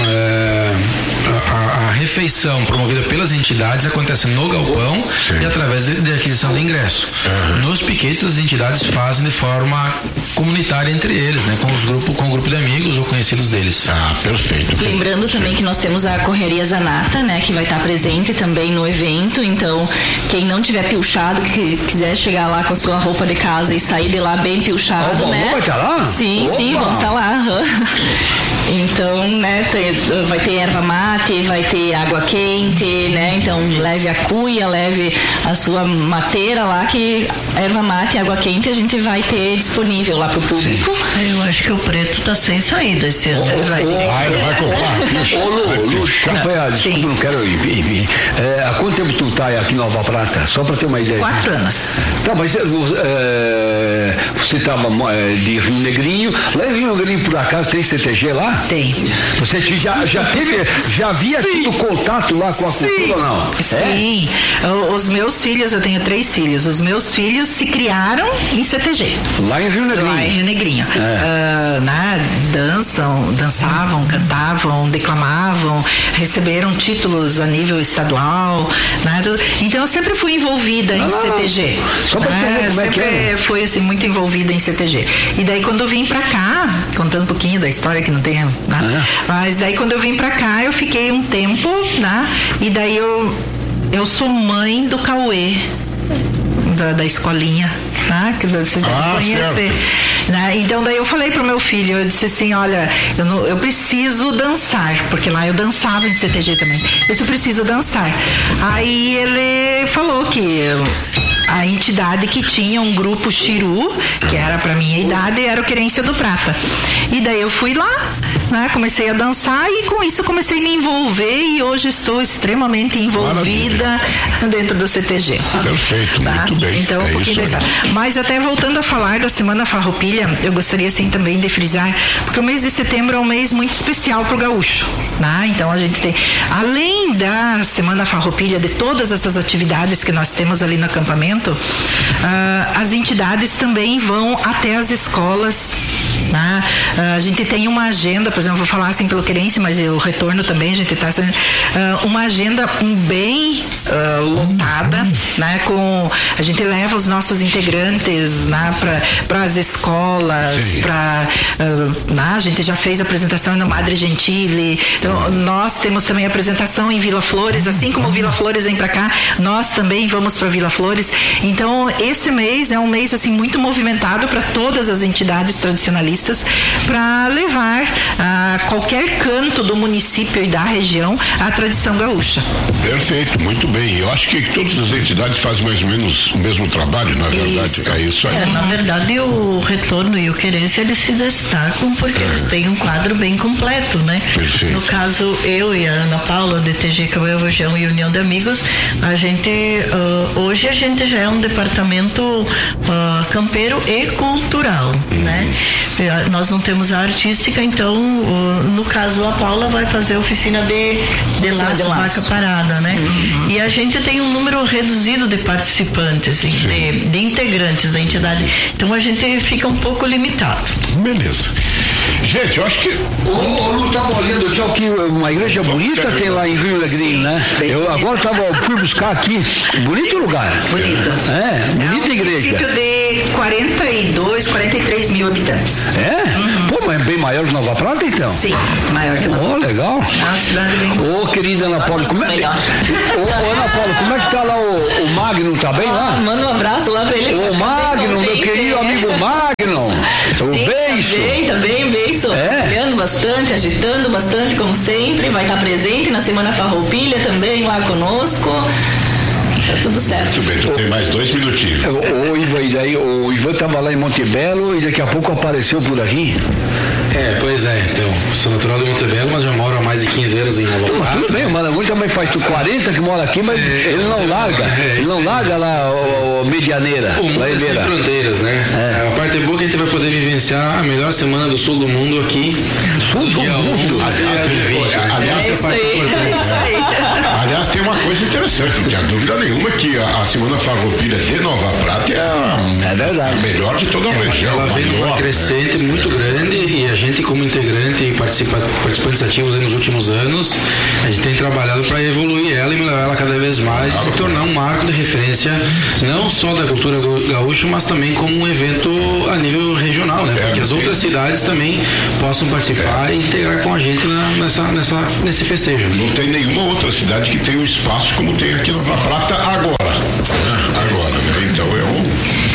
S9: é, a, a refeição promovida pelas entidades acontece no galpão Sim. e através de, de aquisição de ingresso. Uhum. Nos piquetes, as entidades fazem de forma comunitária entre eles, né? Com os grupos, com o grupo de amigos ou conhecidos deles.
S7: Ah, perfeito.
S10: Lembrando também que nós temos a Correria Zanata, né? Que vai estar presente também no evento. Então, quem não tiver pilchado, que quiser chegar lá com a sua roupa de casa e sair de lá bem pilchado,
S1: oh,
S10: né?
S1: Vai estar lá?
S10: Sim,
S1: Opa.
S10: sim, vamos estar lá. Então, né, tem, vai ter erva mate, vai ter água quente, né? Então, leve a cuia, leve a sua mateira lá, que erva mate e água quente a gente vai ter disponível lá pro público.
S8: Sim. Eu acho que o preto tá sem saída esse ano.
S1: Oh,
S8: vai,
S1: oh,
S7: vai, vai comprar.
S1: Ô, Lu, Lu, acompanha, desculpa, não quero ir. ir, ir. É, há quanto tempo tu tá aqui em Nova Prata? Só para ter uma ideia.
S11: Quatro anos.
S1: Tá, mas é, você estava é, de Rio Negrinho. Lá em Rio Negrinho, por acaso, tem C T G lá?
S11: Tem.
S1: Você já, já teve, já havia Sim. tido contato lá com a
S11: Sim.
S1: cultura ou não?
S11: Sim. É? Os meus filhos, eu tenho três filhos, os meus filhos se criaram em C T G.
S1: Lá em Rio Negrinho.
S11: Lá em Rio Negrinho. É. Uh, né, dançam, dançavam, cantavam, declamavam, receberam títulos a nível estadual, né, tudo. Então eu sempre fui envolvida em ah, C T G.
S1: Só pra
S11: né,
S1: como
S11: sempre
S1: é que
S11: fui assim, muito envolvida em C T G. E daí quando eu vim pra cá, contando um pouquinho da história que não tem, né, ah. mas daí quando eu vim pra cá eu fiquei um tempo, né, e daí eu eu sou mãe do Cauê. Da, da escolinha, né? Que vocês devem ah, conhecer. Né? Então daí eu falei pro meu filho, eu disse assim, olha, eu, não, eu preciso dançar, porque lá eu dançava em C T G também. Eu disse, eu preciso dançar. Aí ele falou que a entidade que tinha um grupo Xiru, que era pra minha idade, era o Querência do Prata. E daí eu fui lá, né? Comecei a dançar e com isso comecei a me envolver e hoje estou extremamente envolvida Maravilha. Dentro do C T G.
S7: Perfeito, tá? Muito bem.
S11: Então, um é pouquinho dessa. Mas até voltando a falar da Semana Farroupilha, eu gostaria assim também de frisar, porque o mês de setembro é um mês muito especial pro gaúcho, né? Então a gente tem, além da Semana Farroupilha, de todas essas atividades que nós temos ali no acampamento, uh, as entidades também vão até as escolas, né? Uh, a gente tem uma agenda, por exemplo, vou falar assim pelo Querência, mas o retorno também, a gente está uh, uma agenda um bem uh, lotada, né? Com, a gente leva os nossos integrantes, né? Para as escolas, para uh, né? A gente já fez a apresentação no Madre Gentile, então nós temos também apresentação em Vila Flores, assim como Vila Flores vem para cá, nós também vamos para Vila Flores. Então esse mês é um mês assim muito movimentado para todas as entidades tradicionalistas, para levar a qualquer canto do município e da região a tradição gaúcha.
S7: Perfeito, muito bem. Eu acho que todas as entidades fazem mais ou menos o mesmo trabalho, na verdade. Isso. É isso aí.
S8: É, na verdade, o Retorno e o Querência, eles se destacam porque é. eles têm um quadro bem completo, né?
S7: Perfeito.
S8: No caso, eu e a Ana Paula, D T G Cauê Vojão e União de Amigos, a gente, uh, hoje a gente já é um departamento uh, campeiro e cultural, uhum. né? Nós não temos a artística, então, uh, no caso, a Paula vai fazer a oficina de, de laço, de vaca parada, né? Uhum. E a gente tem um número reduzido de participantes, de, de integrantes da entidade, então a gente fica um pouco limitado.
S7: Beleza. Gente, eu acho que...
S1: Ô, Lu, tava olhando aqui, ó, que uma igreja bonita tem lá em Rio Negrinho, né? Eu agora tava, fui buscar aqui, bonito lugar.
S11: Bonito.
S1: É, bonita
S11: é um
S1: igreja.
S11: município de quarenta e dois, quarenta e três mil habitantes.
S1: É? Uhum. Pô, mas é bem maior que Nova Prata, então?
S11: Sim, maior que Nova Prata.
S1: Ô, oh, legal.
S11: Uma cidade bem...
S1: Ô, oh, querida Ana Paula, como é... Ô, oh, Ana Paula, como é que tá lá o, o Magno, tá bem lá?
S10: Ah, manda um abraço lá pra ele.
S1: O Magno, meu querido amigo Magno. O beijo.
S10: Também, também, beijo.
S1: É.
S10: Trabalhando bastante, agitando bastante, como sempre. Vai estar presente na Semana Farroupilha também lá conosco. Tá tudo certo.
S7: Muito bem, tu tem mais dois minutinhos.
S1: O, o, Ivan, e daí, o Ivan estava lá em Montebello e daqui a pouco apareceu por aqui.
S9: É, pois é, então, sou natural de Montebello, mas já moro há mais de quinze anos em Nova Prata.
S1: Tudo bem, o Maranguinho também faz quarenta que mora aqui, mas é, ele não larga, é, ele não larga lá o, o Medianeira.
S9: O mundo é sem fronteiras, né? É. A parte boa é que a gente vai poder vivenciar a melhor semana do sul do mundo aqui.
S1: Sul do mundo?
S7: Aliás, aliás, tem uma coisa interessante, não tem dúvida nenhuma que a, a Semana Farroupilha de Nova Prata é a,
S1: é verdade.
S7: a melhor de toda a
S9: é,
S7: região.
S9: Ela vem numa crescente muito grande e a gente, como integrante e participa, participantes ativos nos últimos anos, a gente tem trabalhado para evoluir ela e melhorar ela cada vez mais e se tornar um marco de referência não só da cultura gaúcha, mas também como um evento a nível regional, né? Para que as outras cidades também possam participar é. e integrar com a gente na, nessa, nessa, nesse festejo.
S7: Não tem nenhuma outra cidade que tenha um espaço como tem aqui em Nova Prata agora. Né? Agora, né? Então é um...
S11: E eu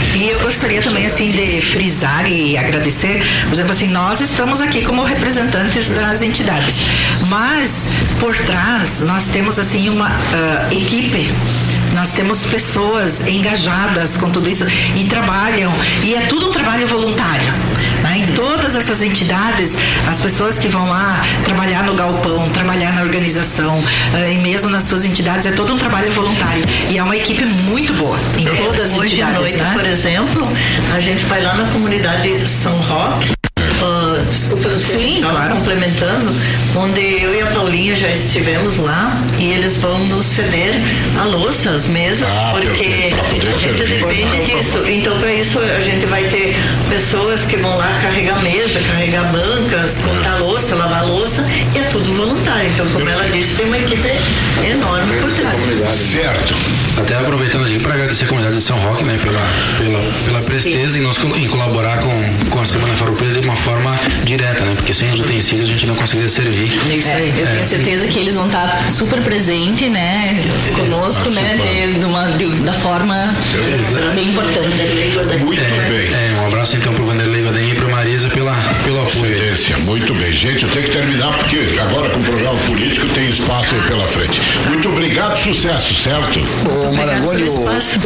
S11: gostaria também assim de frisar e agradecer, por exemplo assim, nós estamos aqui como representantes das entidades, mas por trás nós temos assim uma uh, equipe. Nós temos pessoas engajadas com tudo isso e trabalham, e é tudo um trabalho voluntário. Né? Em todas essas entidades, as pessoas que vão lá trabalhar no galpão, trabalhar na organização, uh, e mesmo nas suas entidades, é todo um trabalho voluntário. E é uma equipe muito boa em todas as
S8: Hoje
S11: entidades.
S8: Hoje à noite,
S11: né?
S8: por exemplo, a gente vai lá na comunidade São Roque. Uh, desculpa, você
S11: Sim,
S8: estava
S11: claro.
S8: complementando, onde eu e a Paulinha já estivemos lá e eles vão nos ceder a louça, as mesas,
S7: Ah,
S8: porque
S7: perfeito, pra poder
S8: a gente
S7: servir.
S8: depende disso. Então, para isso, a gente vai ter pessoas que vão lá carregar mesa, carregar bancas, contar louça, lavar louça, e é tudo voluntário. Então, como ela disse, tem uma equipe enorme por trás.
S7: Certo.
S9: Até aproveitando aqui para agradecer a comunidade de São Roque, né, pela, pela, pela presteza em, nós, em colaborar com, com a Semana Farroupilha de uma forma direta, né, porque sem os utensílios a gente não conseguiria servir.
S10: É, eu tenho certeza que eles vão estar super presentes, né, conosco, né, de, de uma, de, da forma bem importante.
S7: Muito
S9: É,
S7: bem.
S9: é, um abraço então pro Vanderlei Vadenha e pra Marisa pela, pelo apoio.
S7: Excelência, muito bem. Gente, eu tenho que terminar porque agora com o programa político tem espaço aí pela frente. Muito obrigado, sucesso, certo?
S1: O Marangoni,
S8: pelo
S1: o,
S8: espaço.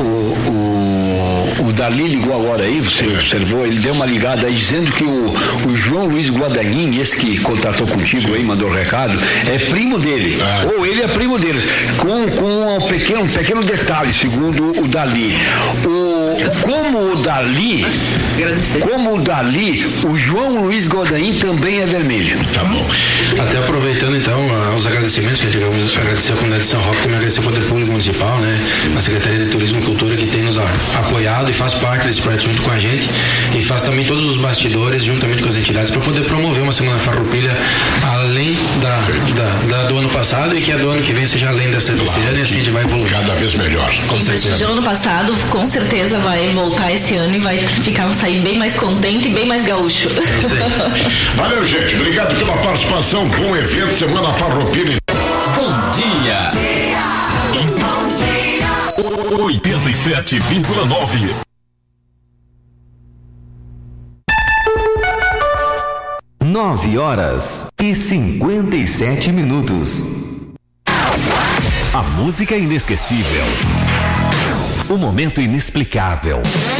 S1: o, o, o Dali ligou agora aí, você observou, ele deu uma ligada aí dizendo que o, o João Luiz Guadagnini, esse que contratou contigo aí, mandou recado, é primo dele.
S7: Ah.
S1: Ou ele é primo deles. Com, com um, pequeno, um pequeno detalhe, segundo o Dali. O, como o Dali, como o Dali, o João Luiz Guadagnini também é vermelho.
S7: Tá bom.
S9: Até aproveitando então uh, os agradecimentos que a gente vai agradecer a comunidade de São Roque, também agradecer ao Poder Público Municipal, né, a Secretaria de Turismo e Cultura que tem nos a, apoiado e faz parte desse projeto junto com a gente e faz também todos os bastidores juntamente com as entidades para poder promover uma Semana Farroupilha além da, da, da do ano passado e que a do ano que vem seja além dessa desse ano e assim a gente vai evoluir.
S7: Cada vez melhor.
S9: Com
S10: Quem
S9: certeza.
S10: prestigiou ano passado, com certeza vai voltar esse ano e vai ficar, sair bem mais contente e bem mais gaúcho.
S9: É isso aí.
S7: Valeu, gente. Obrigado pela participação. Bom evento, Semana Farroupilha.
S3: Bom dia. oitenta e sete vírgula nove.
S12: Nove horas e cinquenta e sete minutos.
S3: A música inesquecível. O momento inexplicável.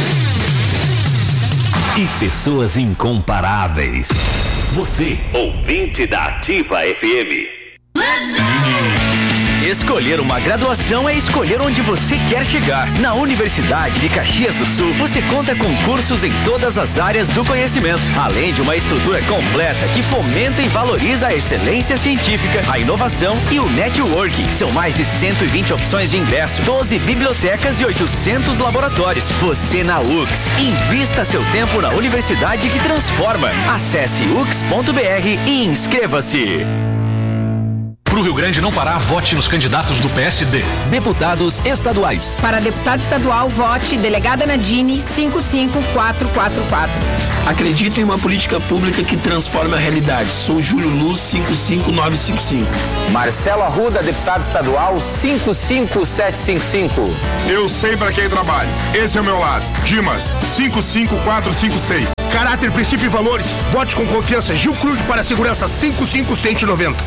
S3: E pessoas incomparáveis. Você, ouvinte da Ativa F M. Escolher uma graduação é escolher onde você quer chegar. Na Universidade de Caxias do Sul, você conta com cursos em todas as áreas do conhecimento, além de uma estrutura completa que fomenta e valoriza a excelência científica, a inovação e o networking. São mais de cento e vinte opções de ingresso, doze bibliotecas e oitocentos laboratórios. Você na U X. Invista seu tempo na universidade que transforma. Acesse u x ponto b r e inscreva-se.
S13: Para o Rio Grande não parar, vote nos candidatos do P S D.
S3: Deputados estaduais.
S14: Para deputado estadual, vote delegada Nadine cinco cinco quatro quatro quatro.
S15: Acredito em uma política pública que transforma a realidade. Sou Júlio Luz cinco cinco nove cinco cinco.
S16: Marcelo Arruda, deputado estadual cinco cinco sete cinco cinco.
S17: Eu sei para quem trabalho. Esse é o meu lado. Dimas cinco cinco quatro cinco seis.
S18: Caráter, princípio e valores. Vote com confiança. Gil Krug para a segurança cinco cinco cento e noventa.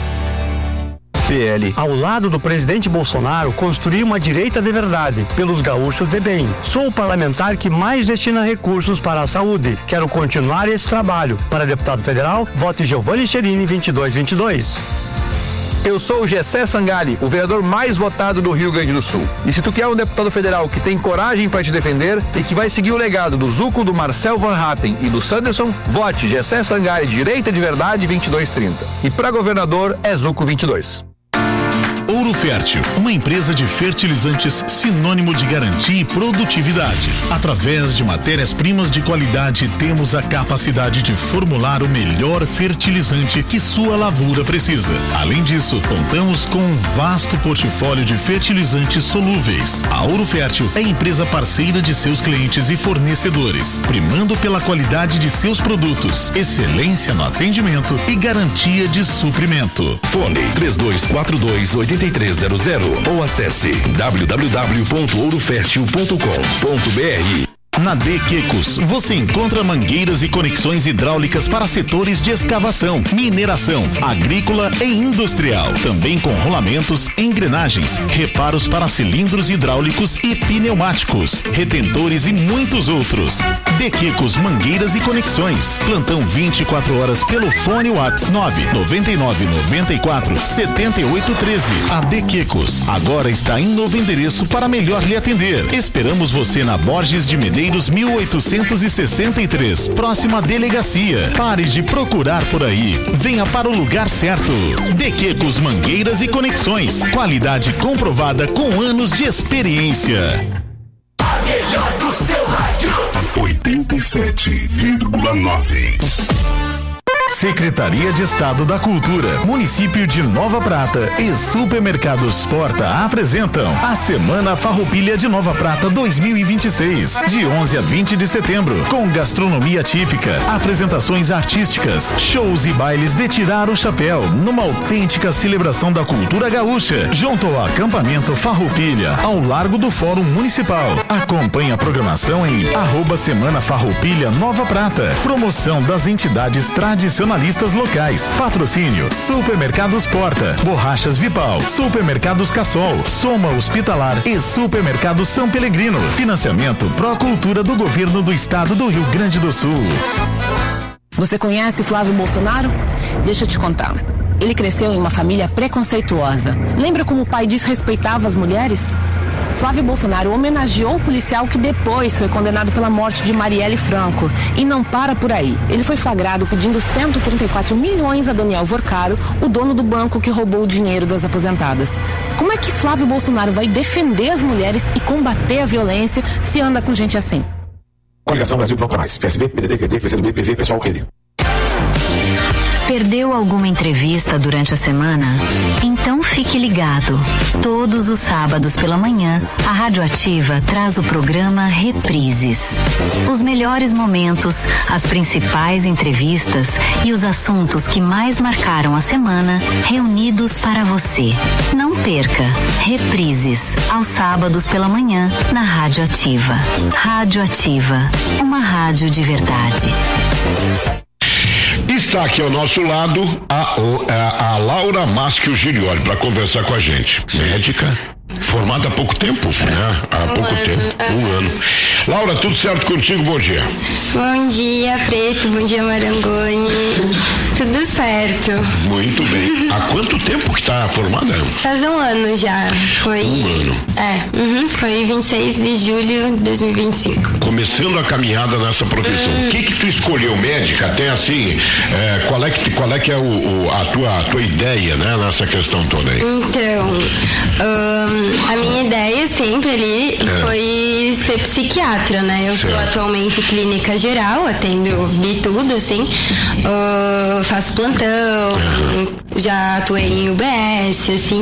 S19: P L. Ao lado do presidente Bolsonaro, construir uma direita de verdade, pelos gaúchos de bem. Sou o parlamentar que mais destina recursos para a saúde. Quero continuar esse trabalho. Para deputado federal, vote Giovanni Cherini vinte e dois vinte e dois.
S20: Eu sou o Gessé Sangali, o vereador mais votado do Rio Grande do Sul. E se tu quer um deputado federal que tem coragem para te defender e que vai seguir o legado do Zuco, do Marcel Van Hatten e do Sanderson, vote Gessé Sangali, direita de verdade vinte e dois trinta. E para governador é Zuco vinte e dois.
S21: Ouro Fértil, uma empresa de fertilizantes sinônimo de garantia e produtividade. Através de matérias-primas de qualidade, temos a capacidade de formular o melhor fertilizante que sua lavoura precisa. Além disso, contamos com um vasto portfólio de fertilizantes solúveis. A Ouro Fértil é empresa parceira de seus clientes e fornecedores, primando pela qualidade de seus produtos, excelência no atendimento e garantia de suprimento.
S3: Fone três dois quatro dois oito três zero zero ou acesse w w w ponto ouro fértil ponto com ponto b r.
S21: Na De Quecos, você encontra mangueiras e conexões hidráulicas para setores de escavação, mineração, agrícola e industrial. Também com rolamentos, engrenagens, reparos para cilindros hidráulicos e pneumáticos, retentores e muitos outros. De Quecos Mangueiras e Conexões. Plantão vinte e quatro horas pelo fone WhatsApp nove nove nove nove quatro sete oito um três. A De Quecos agora está em novo endereço para melhor lhe atender. Esperamos você na Borges de Medeiros mil oitocentos e sessenta e três, próxima delegacia. Pare de procurar por aí. Venha para o lugar certo. De Quecos Mangueiras e Conexões. Qualidade comprovada com anos de experiência.
S2: A melhor do seu rádio. oitenta e sete vírgula nove.
S21: Secretaria de Estado da Cultura, Município de Nova Prata e Supermercados Porta apresentam a Semana Farroupilha de Nova Prata dois mil e vinte e seis, de onze a vinte de setembro, com gastronomia típica, apresentações artísticas, shows e bailes de tirar o chapéu, numa autêntica celebração da cultura gaúcha, junto ao acampamento Farroupilha, ao largo do Fórum Municipal. Acompanhe a programação em arroba Semana Farroupilha Nova Prata. Promoção das entidades tradicionais Nacionalistas locais. Patrocínio: Supermercados Porta, Borrachas Vipal, Supermercados Cassol, Soma Hospitalar e Supermercado São Pelegrino. Financiamento Procultura do Governo do Estado do Rio Grande do Sul.
S14: Você conhece Flávio Bolsonaro? Deixa eu te contar. Ele cresceu em uma família preconceituosa. Lembra como o pai desrespeitava as mulheres? Flávio Bolsonaro homenageou o policial que depois foi condenado pela morte de Marielle Franco. E não para por aí. Ele foi flagrado pedindo cento e trinta e quatro milhões a Daniel Vorcaro, o dono do banco que roubou o dinheiro das aposentadas. Como é que Flávio Bolsonaro vai defender as mulheres e combater a violência se anda com gente assim?
S18: Coligação Brasil Bloco Mais. P S B, P D T, P D, P C do B, P V, Pessoal, Rede.
S6: Perdeu alguma entrevista durante a semana? Então fique ligado. Todos os sábados pela manhã, a Rádio Ativa traz o programa Reprises. Os melhores momentos, as principais entrevistas e os assuntos que mais marcaram a semana, reunidos para você. Não perca. Reprises, aos sábados pela manhã, na Rádio Ativa. Rádio Ativa, uma rádio de verdade.
S7: Está aqui ao nosso lado a, a, a Laura Maschio Gilioli para conversar com a gente. Médica, formada há pouco tempo, né? Há um pouco ano. tempo, um ano. Laura, tudo certo contigo? Bom dia.
S22: Bom dia, Preto. Bom dia, Marangoni. Tudo certo.
S7: Muito bem. Há quanto tempo que tá formada?
S22: Faz um ano já. Foi.
S7: Um ano.
S22: É, uhum, foi vinte e seis de julho de dois mil e vinte e cinco.
S7: Começando a caminhada nessa profissão. O hum. que que tu escolheu, médica? Até assim, é, qual é que, qual é, que é o, o, a, tua, a tua ideia, né, nessa questão toda aí?
S22: Então, um, a minha ideia sempre ali é. foi ser psiquiatra, né? Eu certo. sou atualmente clínica geral, atendo de tudo, assim. Uh, faço plantão, uhum. já atuei em U B S, assim.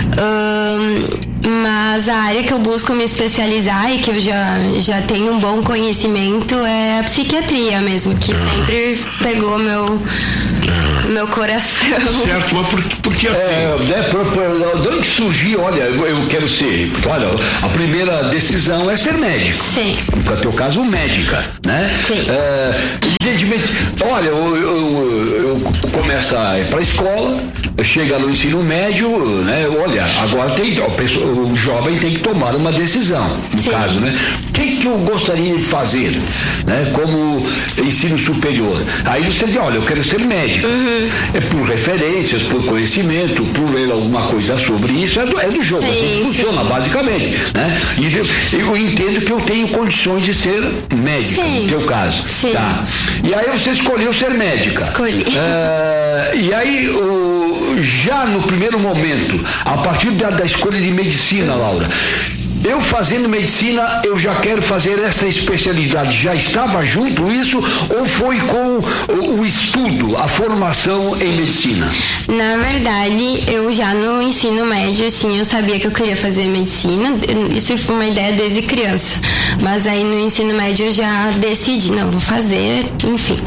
S22: Uh, mas a área que eu busco me especializar e que eu já, já tenho um bom conhecimento é a psiquiatria mesmo, que uhum. sempre pegou meu, uhum. meu coração.
S7: Certo, mas por, porque assim...
S1: É, né, por, por, de onde surgiu, olha, eu quero ser, olha, a primeira decisão é ser médico.
S22: Sim.
S1: No teu caso, médica, né?
S22: Sim.
S1: É, evidentemente, olha, eu, eu, eu começo a ir para a escola, chega no ensino médio, né? Olha, agora tem, o jovem tem que tomar uma decisão, no Sim. caso, né? O que que eu gostaria de fazer, né? Como ensino superior. Aí você diz, olha, eu quero ser médico. Uhum. É por referências, por conhecimento, por ler alguma coisa sobre isso, é do, é do jogo, sim, assim que funciona, sim. basicamente, né? E eu, eu entendo que eu tenho condições de ser médica, sim. no teu caso.
S22: Sim.
S1: Tá. E aí você escolheu ser médica.
S22: Escolhi.
S1: É, e aí, o, já no primeiro momento, a partir da, da escolha de medicina, Laura, eu fazendo medicina, eu já quero fazer essa especialidade. Já estava junto isso ou foi com o, o estudo, a formação em medicina?
S22: Na verdade, eu já no ensino médio, assim, eu sabia que eu queria fazer medicina. Isso foi uma ideia desde criança. Mas aí no ensino médio eu já decidi, não, vou fazer, enfim.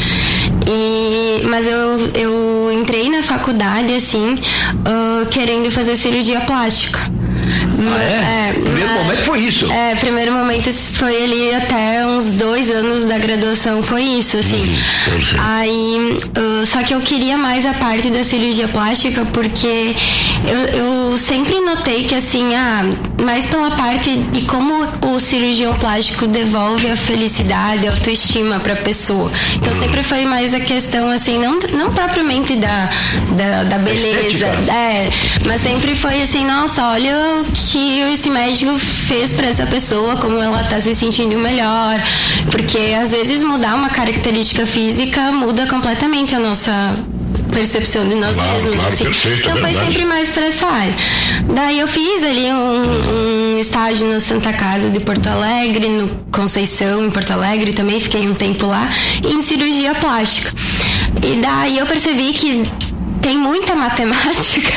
S22: E, mas eu, eu entrei na faculdade, assim, uh, querendo fazer cirurgia plástica.
S1: Ah, é?
S22: é
S1: primeiro
S22: mas,
S1: momento foi isso.
S22: É, primeiro momento foi ali até uns dois anos da graduação, foi isso, assim. Uhum, aí, uh, só que eu queria mais a parte da cirurgia plástica, porque eu, eu sempre notei que, assim, ah, mais pela parte de como o cirurgião plástico devolve a felicidade, a autoestima pra pessoa. Então, sempre foi mais a questão, assim, não, não propriamente da, da, da beleza, é, mas sempre foi assim, nossa, olha o que esse médico fez pra essa pessoa, como ela tá se sentindo melhor, porque às vezes mudar uma característica física muda completamente a nossa percepção de nós
S7: claro,
S22: mesmos,
S7: claro,
S22: assim.
S7: Perfeito,
S22: então
S7: é
S22: foi sempre mais pra essa área. Daí eu fiz ali um, um estágio na Santa Casa de Porto Alegre, no Conceição, em Porto Alegre, também fiquei um tempo lá, em cirurgia plástica. E daí eu percebi que tem muita matemática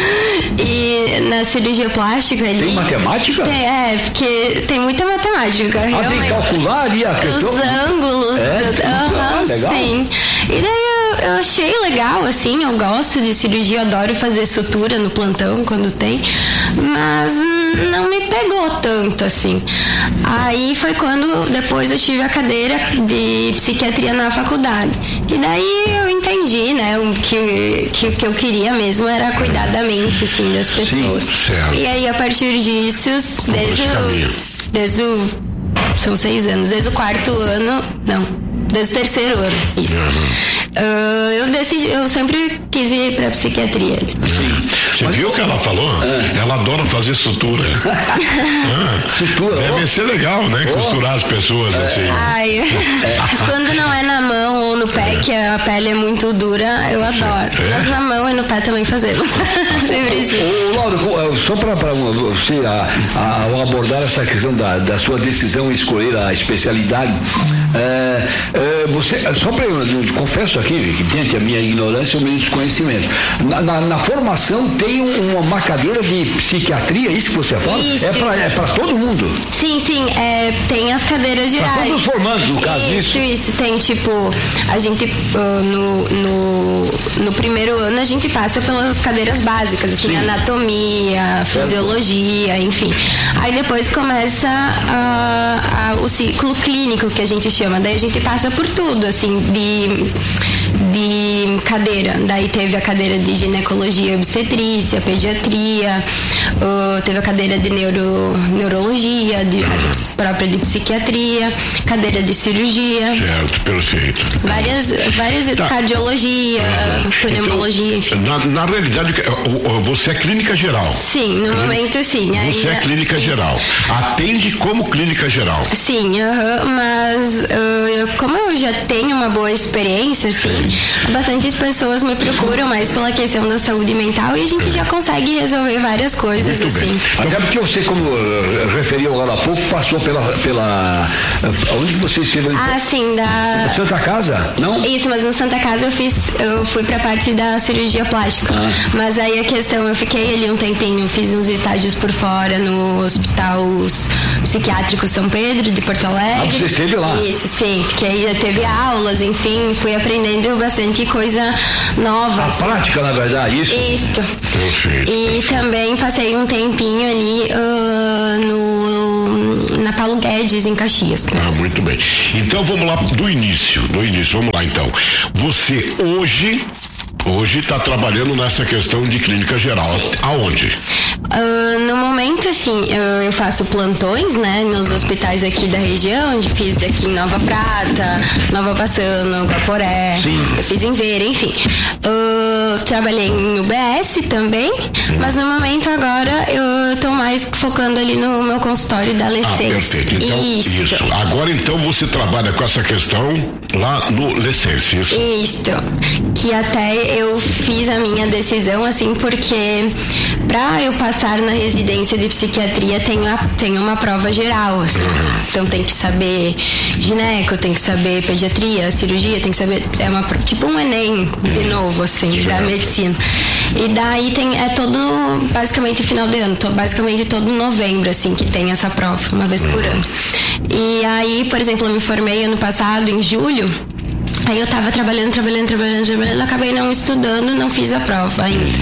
S22: e na cirurgia plástica ele...
S1: Tem matemática?
S22: Tem, é, porque tem muita matemática.
S1: Ah, tem que calcular ali a questão?
S22: Os ângulos.
S1: É?
S22: Do,
S1: Ah,
S22: uhum,
S1: legal.
S22: Sim. E daí eu, eu achei legal, assim, eu gosto de cirurgia, eu adoro fazer sutura no plantão quando tem, mas não me pegou tanto, assim. Aí foi quando depois eu tive a cadeira de psiquiatria na faculdade. E daí eu entendi, né, o que, que, que eu queria mesmo era cuidar da mente, assim, das pessoas.
S7: Sim, certo.
S22: E aí, a partir disso, desde o, desde o... São seis anos, desde o quarto ano... Não, desde o terceiro ano, isso.
S7: Uhum.
S22: Uh, eu decidi, eu sempre quis ir pra psiquiatria.
S7: Sim. Você viu o que ela falou? É. Ela adora fazer sutura. ah,
S1: sutura.
S7: Deve oh. ser legal, né? Oh. Costurar as pessoas é. assim.
S22: Ai, é. Quando não é na mão ou no pé, é. que a pele é muito dura, eu adoro. É. Mas na mão e no pé também fazemos. Sempre sim.
S1: Ô, Lauro, só para você a, a, ao abordar essa questão da, da sua decisão em escolher a especialidade, é, é, você, só para eu, eu confesso aqui, que diante a minha ignorância e o meu desconhecimento, na, na, na formação tem um, uma cadeira de psiquiatria, isso que você fala? Isso. É para é todo mundo?
S22: Sim, sim, é, tem as cadeiras gerais.
S1: Para todos os formandos, no caso
S22: isso. Isso, isso, tem tipo, a gente uh, no, no, no primeiro ano a gente passa pelas cadeiras básicas, assim, sim. anatomia, fisiologia, enfim. Aí depois começa uh, uh, o ciclo clínico, que a gente chama, daí a gente passa por tudo, assim, de, de cadeira. Daí teve a cadeira de ginecologia e obstetrícia, pediatria, uh, teve a cadeira de neuro, neurologia, de, a própria de psiquiatria, cadeira de cirurgia.
S7: Certo, perfeito.
S22: Várias, várias tá. cardiologia, ah, pneumologia,
S7: então,
S22: enfim.
S7: Na, na realidade, você é clínica geral.
S22: Sim, no hum? momento sim.
S7: Você ainda, é clínica isso. geral. Atende como clínica geral.
S22: Sim, uh-huh, mas uh, como eu já tenho uma boa experiência, assim, bastantes pessoas me procuram mais pela questão da saúde mental e a gente já consegue resolver várias coisas, muito assim.
S1: Bem. Até porque você, como uh, referiu agora há pouco, passou pela, pela uh, onde você esteve ali?
S22: Ah, sim, da
S1: Santa Casa, não?
S22: Isso, mas no Santa Casa eu fiz, eu fui pra parte da cirurgia plástica, ah. mas aí a questão, eu fiquei ali um tempinho, fiz uns estágios por fora no Hospital Psiquiátrico São Pedro de Porto Alegre.
S1: Ah, você esteve lá?
S22: Isso, sim, fiquei, teve aulas, enfim, fui aprendendo bastante coisa nova.
S1: A
S22: assim.
S1: prática, na verdade, isso?
S22: Isso.
S7: Perfeito.
S22: E também passei um tempinho ali uh, no, na Paulo Guedes, em Caxias.
S7: Ah, muito bem. Então vamos lá do início, do início, vamos lá então. Você hoje, hoje está trabalhando nessa questão de clínica geral. Sim. Aonde?
S22: Uh, no momento, assim, eu, eu faço plantões, né, nos hospitais aqui da região, onde fiz aqui em Nova Prata, Nova Bassano, Guaporé, Sim. eu fiz em Vera, enfim. Uh, trabalhei em U B S também, hum. mas no momento agora eu tô mais focando ali no meu consultório da Lecence.
S7: Ah, perfeito. Então, isso. isso. Agora então você trabalha com essa questão lá no Lecence, isso?
S22: Isso. Que até eu fiz a minha decisão, assim, porque pra eu passar na residência de psiquiatria tem, uma, tem uma prova geral, assim. Uhum. Então tem que saber gineco, tem que saber pediatria, cirurgia, tem que saber, é uma, tipo um Enem de novo, assim, certo. Da medicina. E daí tem, é todo, basicamente final de ano, basicamente todo novembro, assim, que tem essa prova, uma vez por ano. E aí, por exemplo, eu me formei ano passado, em julho, Aí eu tava trabalhando, trabalhando, trabalhando, trabalhando, acabei não estudando, não fiz a prova ainda.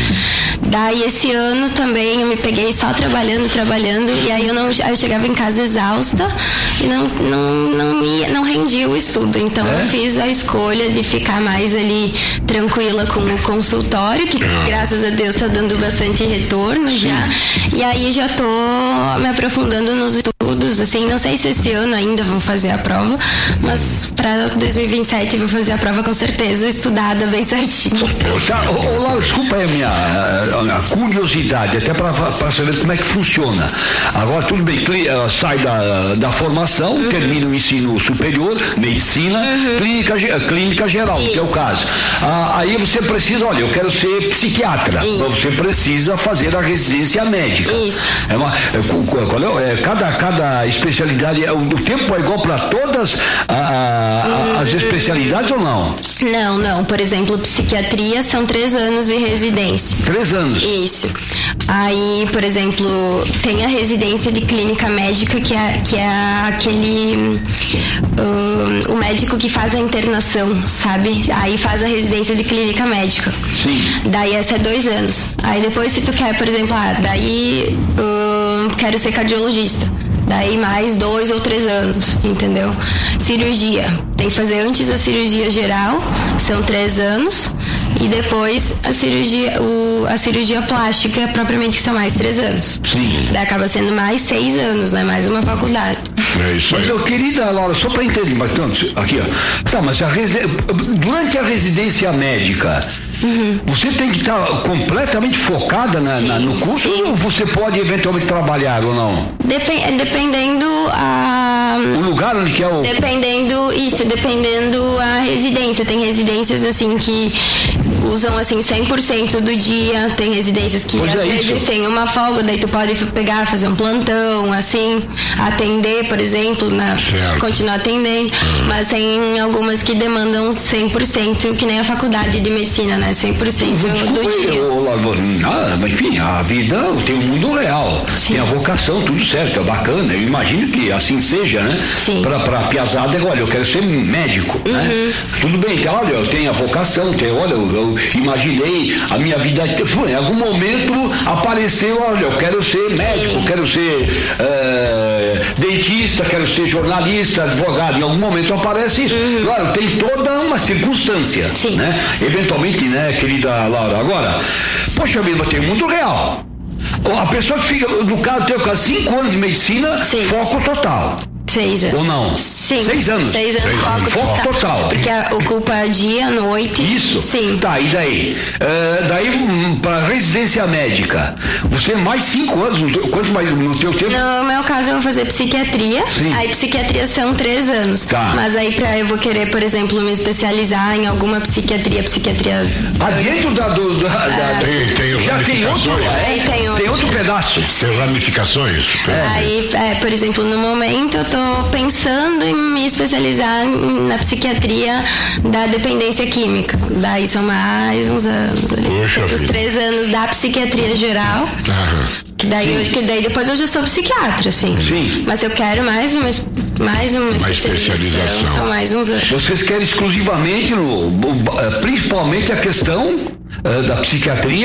S22: Daí esse ano também eu me peguei só trabalhando, trabalhando, e aí eu não, aí eu chegava em casa exausta e não, não, não, ia, não rendia o estudo. Então é? eu fiz a escolha de ficar mais ali tranquila com o consultório, que graças a Deus tá dando bastante retorno. Sim. Já. E aí já tô me aprofundando nos estudos, assim, não sei se esse ano ainda vou fazer a prova, mas para dois mil e vinte e sete eu vou fazer a prova com certeza, estudada bem certinho.
S1: Tá, ô, Laura, desculpa aí a minha a, a curiosidade, até para saber como é que funciona. Agora, tudo bem, sai da, da formação, uhum. termina o ensino superior, medicina, uhum. clínica, clínica geral, Isso. que é o caso. Ah, aí você precisa, olha, eu quero ser psiquiatra, Isso. você precisa fazer a residência médica.
S22: Isso.
S1: É uma, é, é, cada, cada especialidade, o, o tempo é igual para todas a, a, uhum. as especialidades ou não?
S22: Não, não. Por exemplo, psiquiatria são três anos de residência.
S1: Três anos?
S22: Isso. Aí, por exemplo, tem a residência de clínica médica, que é, que é aquele um, o médico que faz a internação, sabe? Aí faz a residência de clínica médica.
S1: Sim.
S22: Daí essa é dois anos. Aí depois, se tu quer, por exemplo, ah, daí um, quero ser cardiologista. Daí mais dois ou três anos, entendeu? Cirurgia. Tem que fazer antes a cirurgia geral, são três anos. E depois a cirurgia, o, a cirurgia plástica, propriamente, que são mais três anos.
S1: Sim.
S22: Daí acaba sendo mais seis anos, né? Mais uma faculdade.
S1: É isso aí. Mas, eu, querida Laura, só para entender, mas, aqui, ó. Tá, mas a residen... durante a residência médica, uhum. você tem que estar tá completamente focada na, sim, na, no curso, sim. ou você pode eventualmente trabalhar ou não?
S22: Dep- dependendo a...
S1: o lugar onde que é o...
S22: Dependendo, isso, dependendo a residência. Tem residências, assim, que usam, assim, cem por cento do dia. Tem residências que, pois às é vezes, isso. tem uma folga, daí tu pode pegar, fazer um plantão, assim, atender, por exemplo, na, continuar atendendo. Uhum. Mas tem algumas que demandam cem por cento, que nem a faculdade de medicina, né? cem por cento do dia.
S1: Eu, eu, ah, enfim, a vida tem um mundo real. Sim. Tem a vocação, tudo certo, é bacana. Eu imagino que assim seja, né?
S22: Sim.
S1: Pra, pra piazada, olha, eu quero ser médico, uhum. né? Tudo bem, então, olha, eu tenho a vocação, tenho, olha, eu, eu imaginei a minha vida. Em algum momento apareceu, olha, eu quero ser médico, Sim. quero ser uh, dentista, quero ser jornalista, advogado. Em algum momento aparece isso. Uhum. Claro, tem toda uma circunstância, Sim. né? Eventualmente, né, querida Laura? Agora, poxa vida, tem o mundo real. A pessoa que fica, no caso, tem cinco anos de medicina, Sim. foco total.
S22: Seis anos.
S1: Ou não?
S22: Sim.
S1: Seis anos.
S22: Seis anos,
S1: Seis
S22: foco,
S1: anos. Foco total. total.
S22: Porque ocupa dia, noite.
S1: Isso.
S22: Sim.
S1: Tá, e daí? Uh, daí, um, para residência médica, você mais cinco anos, quanto mais no teu tempo?
S22: No meu caso, eu vou fazer psiquiatria.
S1: Sim.
S22: Aí, psiquiatria são três anos.
S1: Tá.
S22: Mas aí, pra, eu vou querer, por exemplo, me especializar em alguma psiquiatria, psiquiatria...
S1: Ah, dentro da... Do, da,
S22: ah.
S1: da
S7: tem, tem
S1: já tem outro,
S22: é, tem outro.
S1: Tem outro pedaço.
S7: Tem ramificações.
S22: É. Aí, é, por exemplo, no momento, eu tô pensando em me especializar na psiquiatria da dependência química. Daí são mais uns anos.
S7: Poxa,
S22: os três anos da psiquiatria geral.
S7: Aham.
S22: Que daí, eu, que daí depois eu já sou psiquiatra, assim.
S1: Sim.
S22: Mas eu quero mais uma, mais uma,
S7: uma
S22: especialização.
S7: especialização.
S22: São mais uns anos.
S1: Vocês querem exclusivamente, no, principalmente a questão uh, da psiquiatria,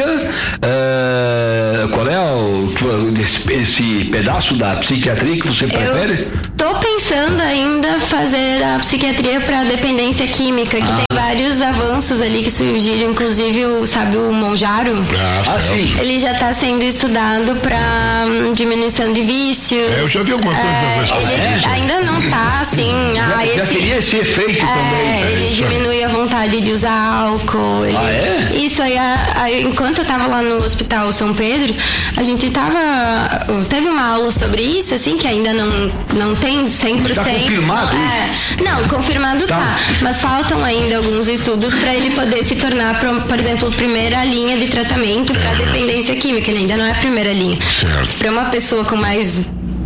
S1: uh, qual é o, esse, esse pedaço da psiquiatria que você prefere?
S22: Eu tô pensando ainda fazer a psiquiatria para dependência química, que ah. tem vários avanços ali que surgiram, inclusive o, sabe, o Monjaro?
S1: Ah, sim.
S22: Ele já está sendo estudado para hum, diminuição de vícios.
S7: É, eu já vi alguma coisa
S22: é,
S7: a respeito
S22: ele
S7: disso.
S22: Ainda não tá assim.
S1: Já,
S22: ah,
S1: já
S22: esse,
S1: queria esse efeito
S22: é,
S1: também.
S22: Ele
S1: é,
S22: diminui a vontade de usar álcool. Ele,
S1: ah, é?
S22: Isso aí, aí, enquanto eu tava lá no Hospital São Pedro, a gente tava. Teve uma aula sobre isso, assim, que ainda não, não tem cem por cento.
S1: Está confirmado
S22: é,
S1: isso?
S22: Não, confirmado tá. tá. Mas faltam ainda alguns estudos para ele poder se tornar, por exemplo, primeira linha de tratamento para dependência química. Ele ainda não é a primeira linha. Para uma pessoa com mais. Que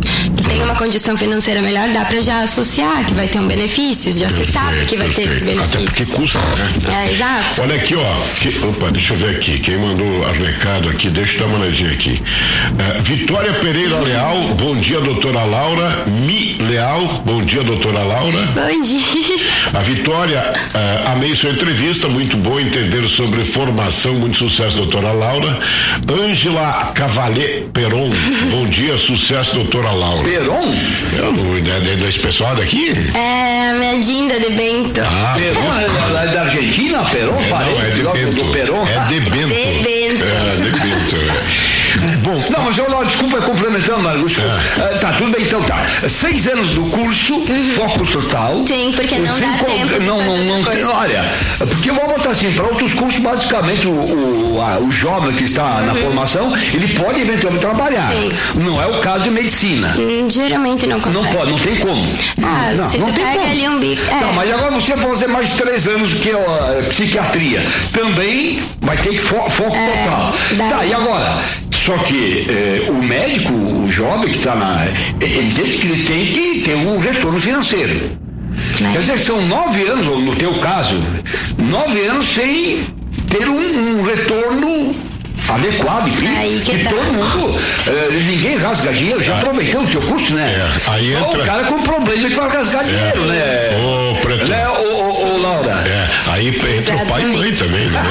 S22: tem uma condição financeira melhor, dá para já associar que vai ter um benefício, já se sabe que vai ter esse benefício.
S7: Até porque custa, né?
S22: É, exato.
S7: Olha aqui, ó. Que, opa, deixa eu ver aqui. Quem mandou o recado aqui, deixa eu dar uma olhadinha aqui. Uh, Vitória Pereira Leal, bom dia, doutora Laura. Mi Leal, bom dia, doutora Laura.
S22: Bom dia.
S7: A Vitória, uh, amei sua entrevista, muito bom entender sobre formação, muito sucesso, doutora Laura. Ângela Cavalê Peron, bom dia, sucesso, doutora Laura.
S1: Peron?
S7: Eu não ideia desse pessoal daqui?
S22: É a minha Dinda de Bento.
S7: Ah,
S1: Peron é da Argentina, Peron?
S7: É, não, é de Bento.
S1: Do Peron?
S7: É de Bento.
S22: De Bento.
S7: É, de Bento. É. Bom,
S1: não, mas eu não, desculpa, complementando, Marcos. É. Uh, tá, tudo bem, então tá. Seis anos do curso, uhum. foco total.
S22: Sim, porque não dá
S1: co-
S22: tempo de
S1: não, não, não tem, olha, porque eu vou botar assim, para outros cursos, basicamente, o, o, a, o jovem que está uhum. na formação, ele pode eventualmente trabalhar. Sim. Não é o caso de medicina.
S22: Hum, geralmente não consegue.
S1: Não pode, não tem como.
S22: Ah,
S1: não,
S22: se
S1: não
S22: tu
S1: tem
S22: pega
S1: como.
S22: ali um bico. É.
S1: Não, mas agora você vai fazer mais três anos que é psiquiatria. Também vai ter que fo- foco é, total. Dá. Tá, e agora? Só que eh, o médico, o jovem que está na. Ele tem que, ele tem que ter um retorno financeiro. É. Quer dizer, são nove anos, no teu caso, nove anos sem ter um, um retorno adequado, enfim,
S22: aí que,
S1: que
S22: tá.
S1: todo mundo, eh, ninguém rasga dinheiro, já aproveitando o teu curso, né?
S7: É, aí
S1: só
S7: entra...
S1: o cara com problema que vai rasgar é. dinheiro, né?
S7: Ô, Preto.
S1: Né, ô, ô, ô, Laura?
S7: É, aí entra Exatamente. o pai e mãe também, né?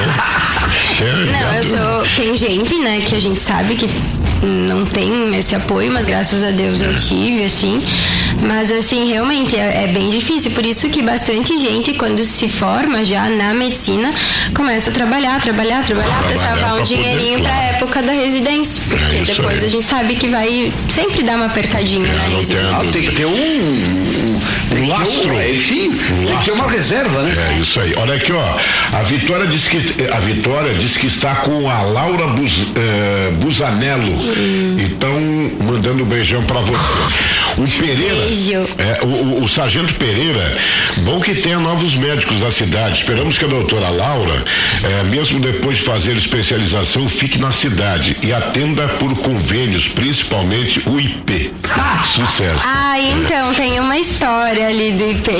S22: É, não, eu sou, tem gente, né, que a gente sabe que não tem esse apoio, mas graças a Deus eu tive, assim, mas assim, realmente é, é bem difícil, por isso que bastante gente, quando se forma já na medicina, começa a trabalhar, trabalhar, trabalhar para salvar um dinheirinho para a época da residência, porque é depois aí. A gente sabe que vai sempre dar uma apertadinha é, na residência.
S1: Ah, tem que ter um, um, um lastro, um, enfim, um tem lastro. que ter uma reserva, né?
S7: É isso aí. Olha aqui, ó, a Vitória diz que a Vitória diz que está com a Laura Bus, uh, Busanello. Hum. Então, mandando um beijão pra você. O Pereira,
S22: Beijo.
S7: É, o, o, o Sargento Pereira, bom que tenha novos médicos da cidade. Esperamos que a doutora Laura, é, mesmo depois de fazer especialização, fique na cidade e atenda por convênios, principalmente o I P. Ah. Sucesso.
S22: Ah, então, é. tem uma história ali do I P.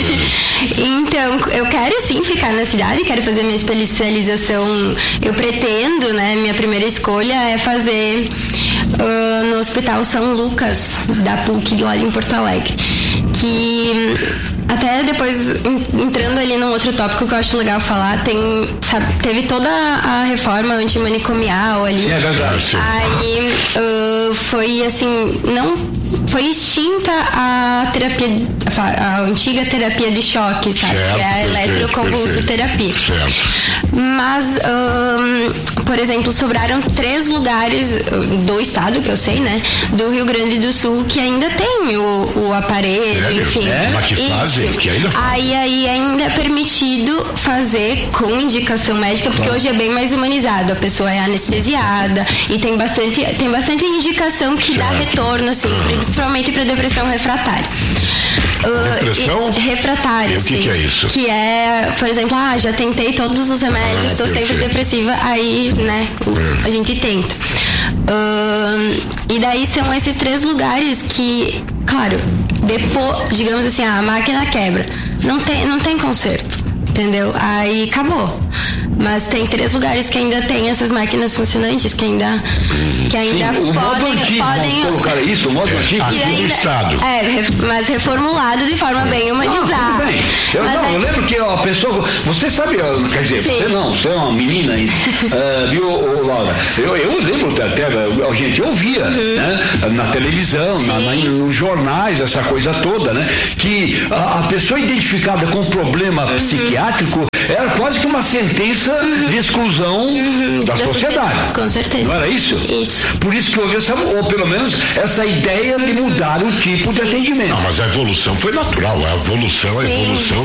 S22: É. Então, eu quero sim ficar na cidade, quero fazer minha especialização. Eu pretendo, né? Minha primeira escolha é fazer uh, no Hospital São Lucas, da P U C, lá em Porto Alegre. Que até depois, entrando ali num outro tópico que eu acho legal falar, tem, sabe, teve toda a reforma antimanicomial ali.
S1: Sim, é verdade. Sim.
S22: Aí uh, foi assim, não foi extinta a terapia, a, a antiga terapia de choque, sabe?
S7: Certo,
S22: que é a eletroconvulsoterapia. Mas, um, por exemplo, sobraram três lugares do estado, que eu sei, né? Do Rio Grande do Sul, que ainda tem o, o aparelho,
S7: Sério?
S22: enfim.
S7: É? Mas que fazem? Que ainda fazem.
S22: Aí, aí ainda é permitido fazer com indicação médica, porque claro. Hoje é bem mais humanizado. A pessoa é anestesiada e tem bastante, tem bastante indicação que certo. Dá retorno, assim, uhum. principalmente para depressão refratária.
S7: Depressão?
S22: Uh, refratária,
S7: o que,
S22: sim,
S7: que é isso?
S22: Que é, por exemplo, ah, já tentei todos os remédios, estou ah, sempre depressiva, aí, né,
S7: é.
S22: a gente tenta. Uh, e daí são esses três lugares que, claro, depois, digamos assim, a máquina quebra, não tem, não tem conserto, entendeu? Aí acabou. Mas tem três lugares que ainda tem essas máquinas funcionantes, que ainda, que ainda
S1: Sim, o
S22: podem,
S1: modo antigo,
S22: podem
S1: colocar isso, o modo antigo
S7: aqui
S22: ainda,
S7: no estado.
S22: É, mas reformulado de forma bem humanizada.
S1: Não, tudo bem. Eu, não,
S22: aí...
S1: eu lembro que a pessoa, você sabe, quer dizer, Sim. você não, você é uma menina aí, uh, viu, oh, Laura? Eu, eu lembro até, a gente ouvia, uhum. né, na televisão, na, na, nos jornais, essa coisa toda, né, que a, a pessoa identificada com problema uhum. psiquiátrico era quase que uma sentença uhum. de exclusão uhum. da, da sociedade. sociedade.
S22: Com certeza.
S1: Não era isso?
S22: Isso.
S1: Por isso que houve essa, ou pelo menos essa ideia de mudar o tipo Sim. de atendimento.
S7: Não, mas a evolução foi natural. A evolução, Sim. a evolução